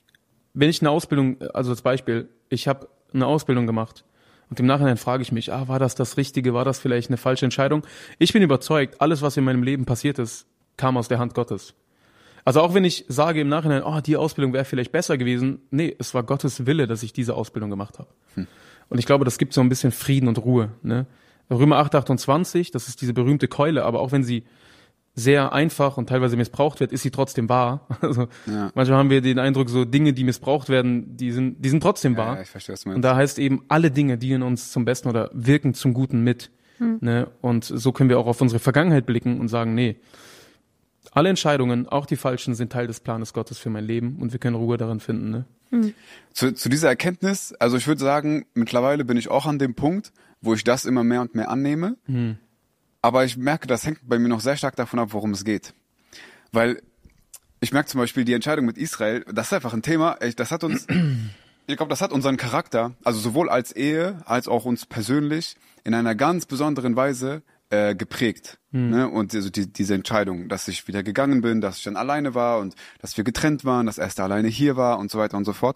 S6: ich eine Ausbildung, also als Beispiel, ich habe eine Ausbildung gemacht und im Nachhinein frage ich mich, war das Richtige, war das vielleicht eine falsche Entscheidung? Ich bin überzeugt, alles, was in meinem Leben passiert ist, kam aus der Hand Gottes. Also auch wenn ich sage im Nachhinein, die Ausbildung wäre vielleicht besser gewesen, nee, es war Gottes Wille, dass ich diese Ausbildung gemacht habe. Und ich glaube, das gibt so ein bisschen Frieden und Ruhe, ne? Römer 8,28, das ist diese berühmte Keule, aber auch wenn sie sehr einfach und teilweise missbraucht wird, ist sie trotzdem wahr. Also manchmal haben wir den Eindruck, so Dinge, die missbraucht werden, die sind trotzdem wahr.
S5: Ja, ich verstehe, was du meinst.
S6: Und da heißt eben, alle Dinge dienen uns zum Besten oder wirken zum Guten mit. Ne? Und so können wir auch auf unsere Vergangenheit blicken und sagen, nee, alle Entscheidungen, auch die falschen, sind Teil des Planes Gottes für mein Leben und wir können Ruhe darin finden. Ne?
S5: Zu dieser Erkenntnis, also ich würde sagen, mittlerweile bin ich auch an dem Punkt, wo ich das immer mehr und mehr annehme. Aber ich merke, das hängt bei mir noch sehr stark davon ab, worum es geht. Weil ich merke zum Beispiel die Entscheidung mit Israel, das ist einfach ein Thema, das hat uns, ich glaube, das hat unseren Charakter, also sowohl als Ehe, als auch uns persönlich, in einer ganz besonderen Weise geprägt. Ne? Und also diese Entscheidung, dass ich wieder gegangen bin, dass ich dann alleine war und dass wir getrennt waren, dass Esther alleine hier war und so weiter und so fort.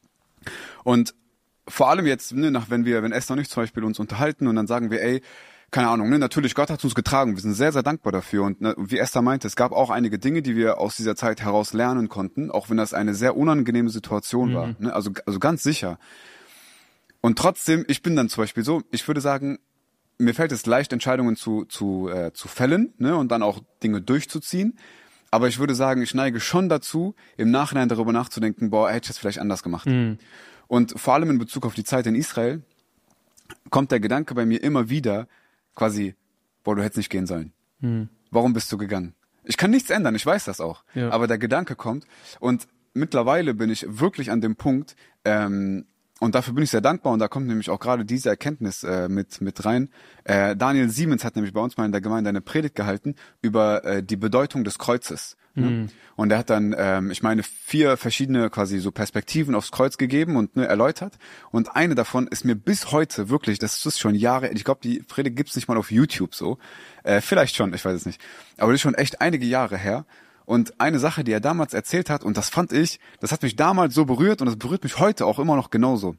S5: Und vor allem jetzt, wenn Esther und ich zum Beispiel uns unterhalten und dann sagen wir, keine Ahnung, natürlich, Gott hat uns getragen, wir sind sehr, sehr dankbar dafür. Und wie Esther meinte, es gab auch einige Dinge, die wir aus dieser Zeit heraus lernen konnten, auch wenn das eine sehr unangenehme Situation war. Ne? Also ganz sicher. Und trotzdem, ich bin dann zum Beispiel so, ich würde sagen, mir fällt es leicht, Entscheidungen zu fällen, ne, und dann auch Dinge durchzuziehen. Aber ich würde sagen, ich neige schon dazu, im Nachhinein darüber nachzudenken, hätte ich das vielleicht anders gemacht. Und vor allem in Bezug auf die Zeit in Israel kommt der Gedanke bei mir immer wieder, quasi, du hättest nicht gehen sollen. Warum bist du gegangen? Ich kann nichts ändern, ich weiß das auch. Ja. Aber der Gedanke kommt und mittlerweile bin ich wirklich an dem Punkt, und dafür bin ich sehr dankbar und da kommt nämlich auch gerade diese Erkenntnis mit rein. Daniel Siemens hat nämlich bei uns mal in der Gemeinde eine Predigt gehalten über die Bedeutung des Kreuzes. Ne? Und er hat dann, 4 verschiedene quasi so Perspektiven aufs Kreuz gegeben und erläutert. Und eine davon ist mir bis heute wirklich, das ist schon Jahre, ich glaube, die Predigt gibt's nicht mal auf YouTube so. Vielleicht schon, ich weiß es nicht. Aber das ist schon echt einige Jahre her. Und eine Sache, die er damals erzählt hat, und das hat mich damals so berührt und das berührt mich heute auch immer noch genauso.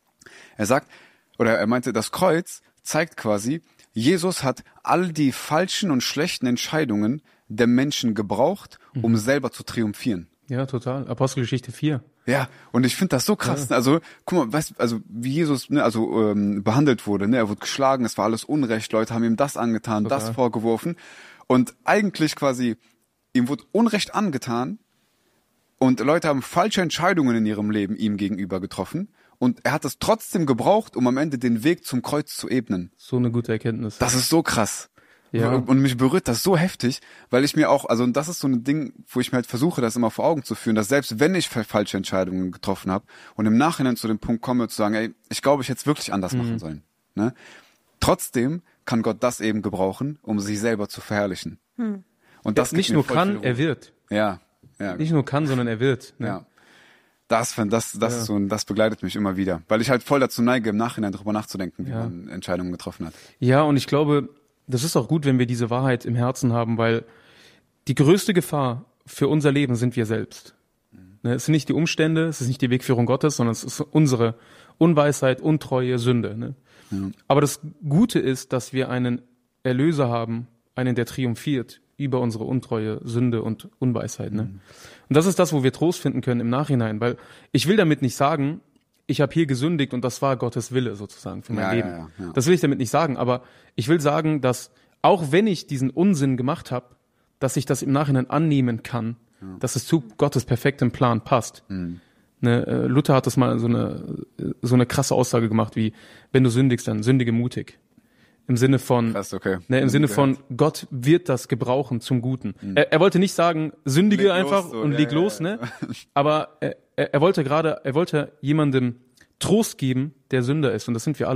S5: Er meinte, das Kreuz zeigt quasi, Jesus hat all die falschen und schlechten Entscheidungen der Menschen gebraucht, um selber zu triumphieren.
S6: Ja, total. Apostelgeschichte 4.
S5: Ja, und ich finde das so krass. Ja. Also, guck mal, wie Jesus behandelt wurde. Ne? Er wurde geschlagen, es war alles Unrecht, Leute haben ihm das angetan, total. Das vorgeworfen. Und eigentlich quasi, ihm wurde Unrecht angetan und Leute haben falsche Entscheidungen in ihrem Leben ihm gegenüber getroffen und er hat es trotzdem gebraucht, um am Ende den Weg zum Kreuz zu ebnen.
S6: So eine gute Erkenntnis.
S5: Das ist so krass.
S6: Ja.
S5: Und mich berührt das so heftig, weil ich mir auch, und das ist so ein Ding, wo ich mir halt versuche, das immer vor Augen zu führen, dass selbst wenn ich falsche Entscheidungen getroffen habe und im Nachhinein zu dem Punkt komme, zu sagen, ich glaube, ich hätte es wirklich anders machen sollen. Ne? Trotzdem kann Gott das eben gebrauchen, um sich selber zu verherrlichen. Und das
S6: nicht nur kann, er wird.
S5: Ja.
S6: Nicht nur kann, sondern er wird. Ne?
S5: Ja. Das ist so, das begleitet mich immer wieder. Weil ich halt voll dazu neige, im Nachhinein darüber nachzudenken, wie man Entscheidungen getroffen hat.
S6: Ja, und ich glaube, das ist auch gut, wenn wir diese Wahrheit im Herzen haben, weil die größte Gefahr für unser Leben sind wir selbst. Ne, es sind nicht die Umstände, es ist nicht die Wegführung Gottes, sondern es ist unsere Unweisheit, Untreue, Sünde. Ne? Ja. Aber das Gute ist, dass wir einen Erlöser haben, einen, der triumphiert über unsere Untreue, Sünde und Unweisheit. Ne? Und das ist das, wo wir Trost finden können im Nachhinein, weil ich will damit nicht sagen, ich habe hier gesündigt und das war Gottes Wille sozusagen für mein Leben. Ja. Das will ich damit nicht sagen, aber ich will sagen, dass auch wenn ich diesen Unsinn gemacht habe, dass ich das im Nachhinein annehmen kann, dass es zu Gottes perfektem Plan passt. Ne, Luther hat das mal so eine krasse Aussage gemacht, wie wenn du sündigst, dann sündige mutig. Im Sinne von,
S5: krass, okay.
S6: Im Sinne von, Gott wird das gebrauchen zum Guten. Er wollte nicht sagen, sündige leg einfach los, und leg los, ne? Aber er wollte jemandem Trost geben, der Sünder ist, und das sind wir alle.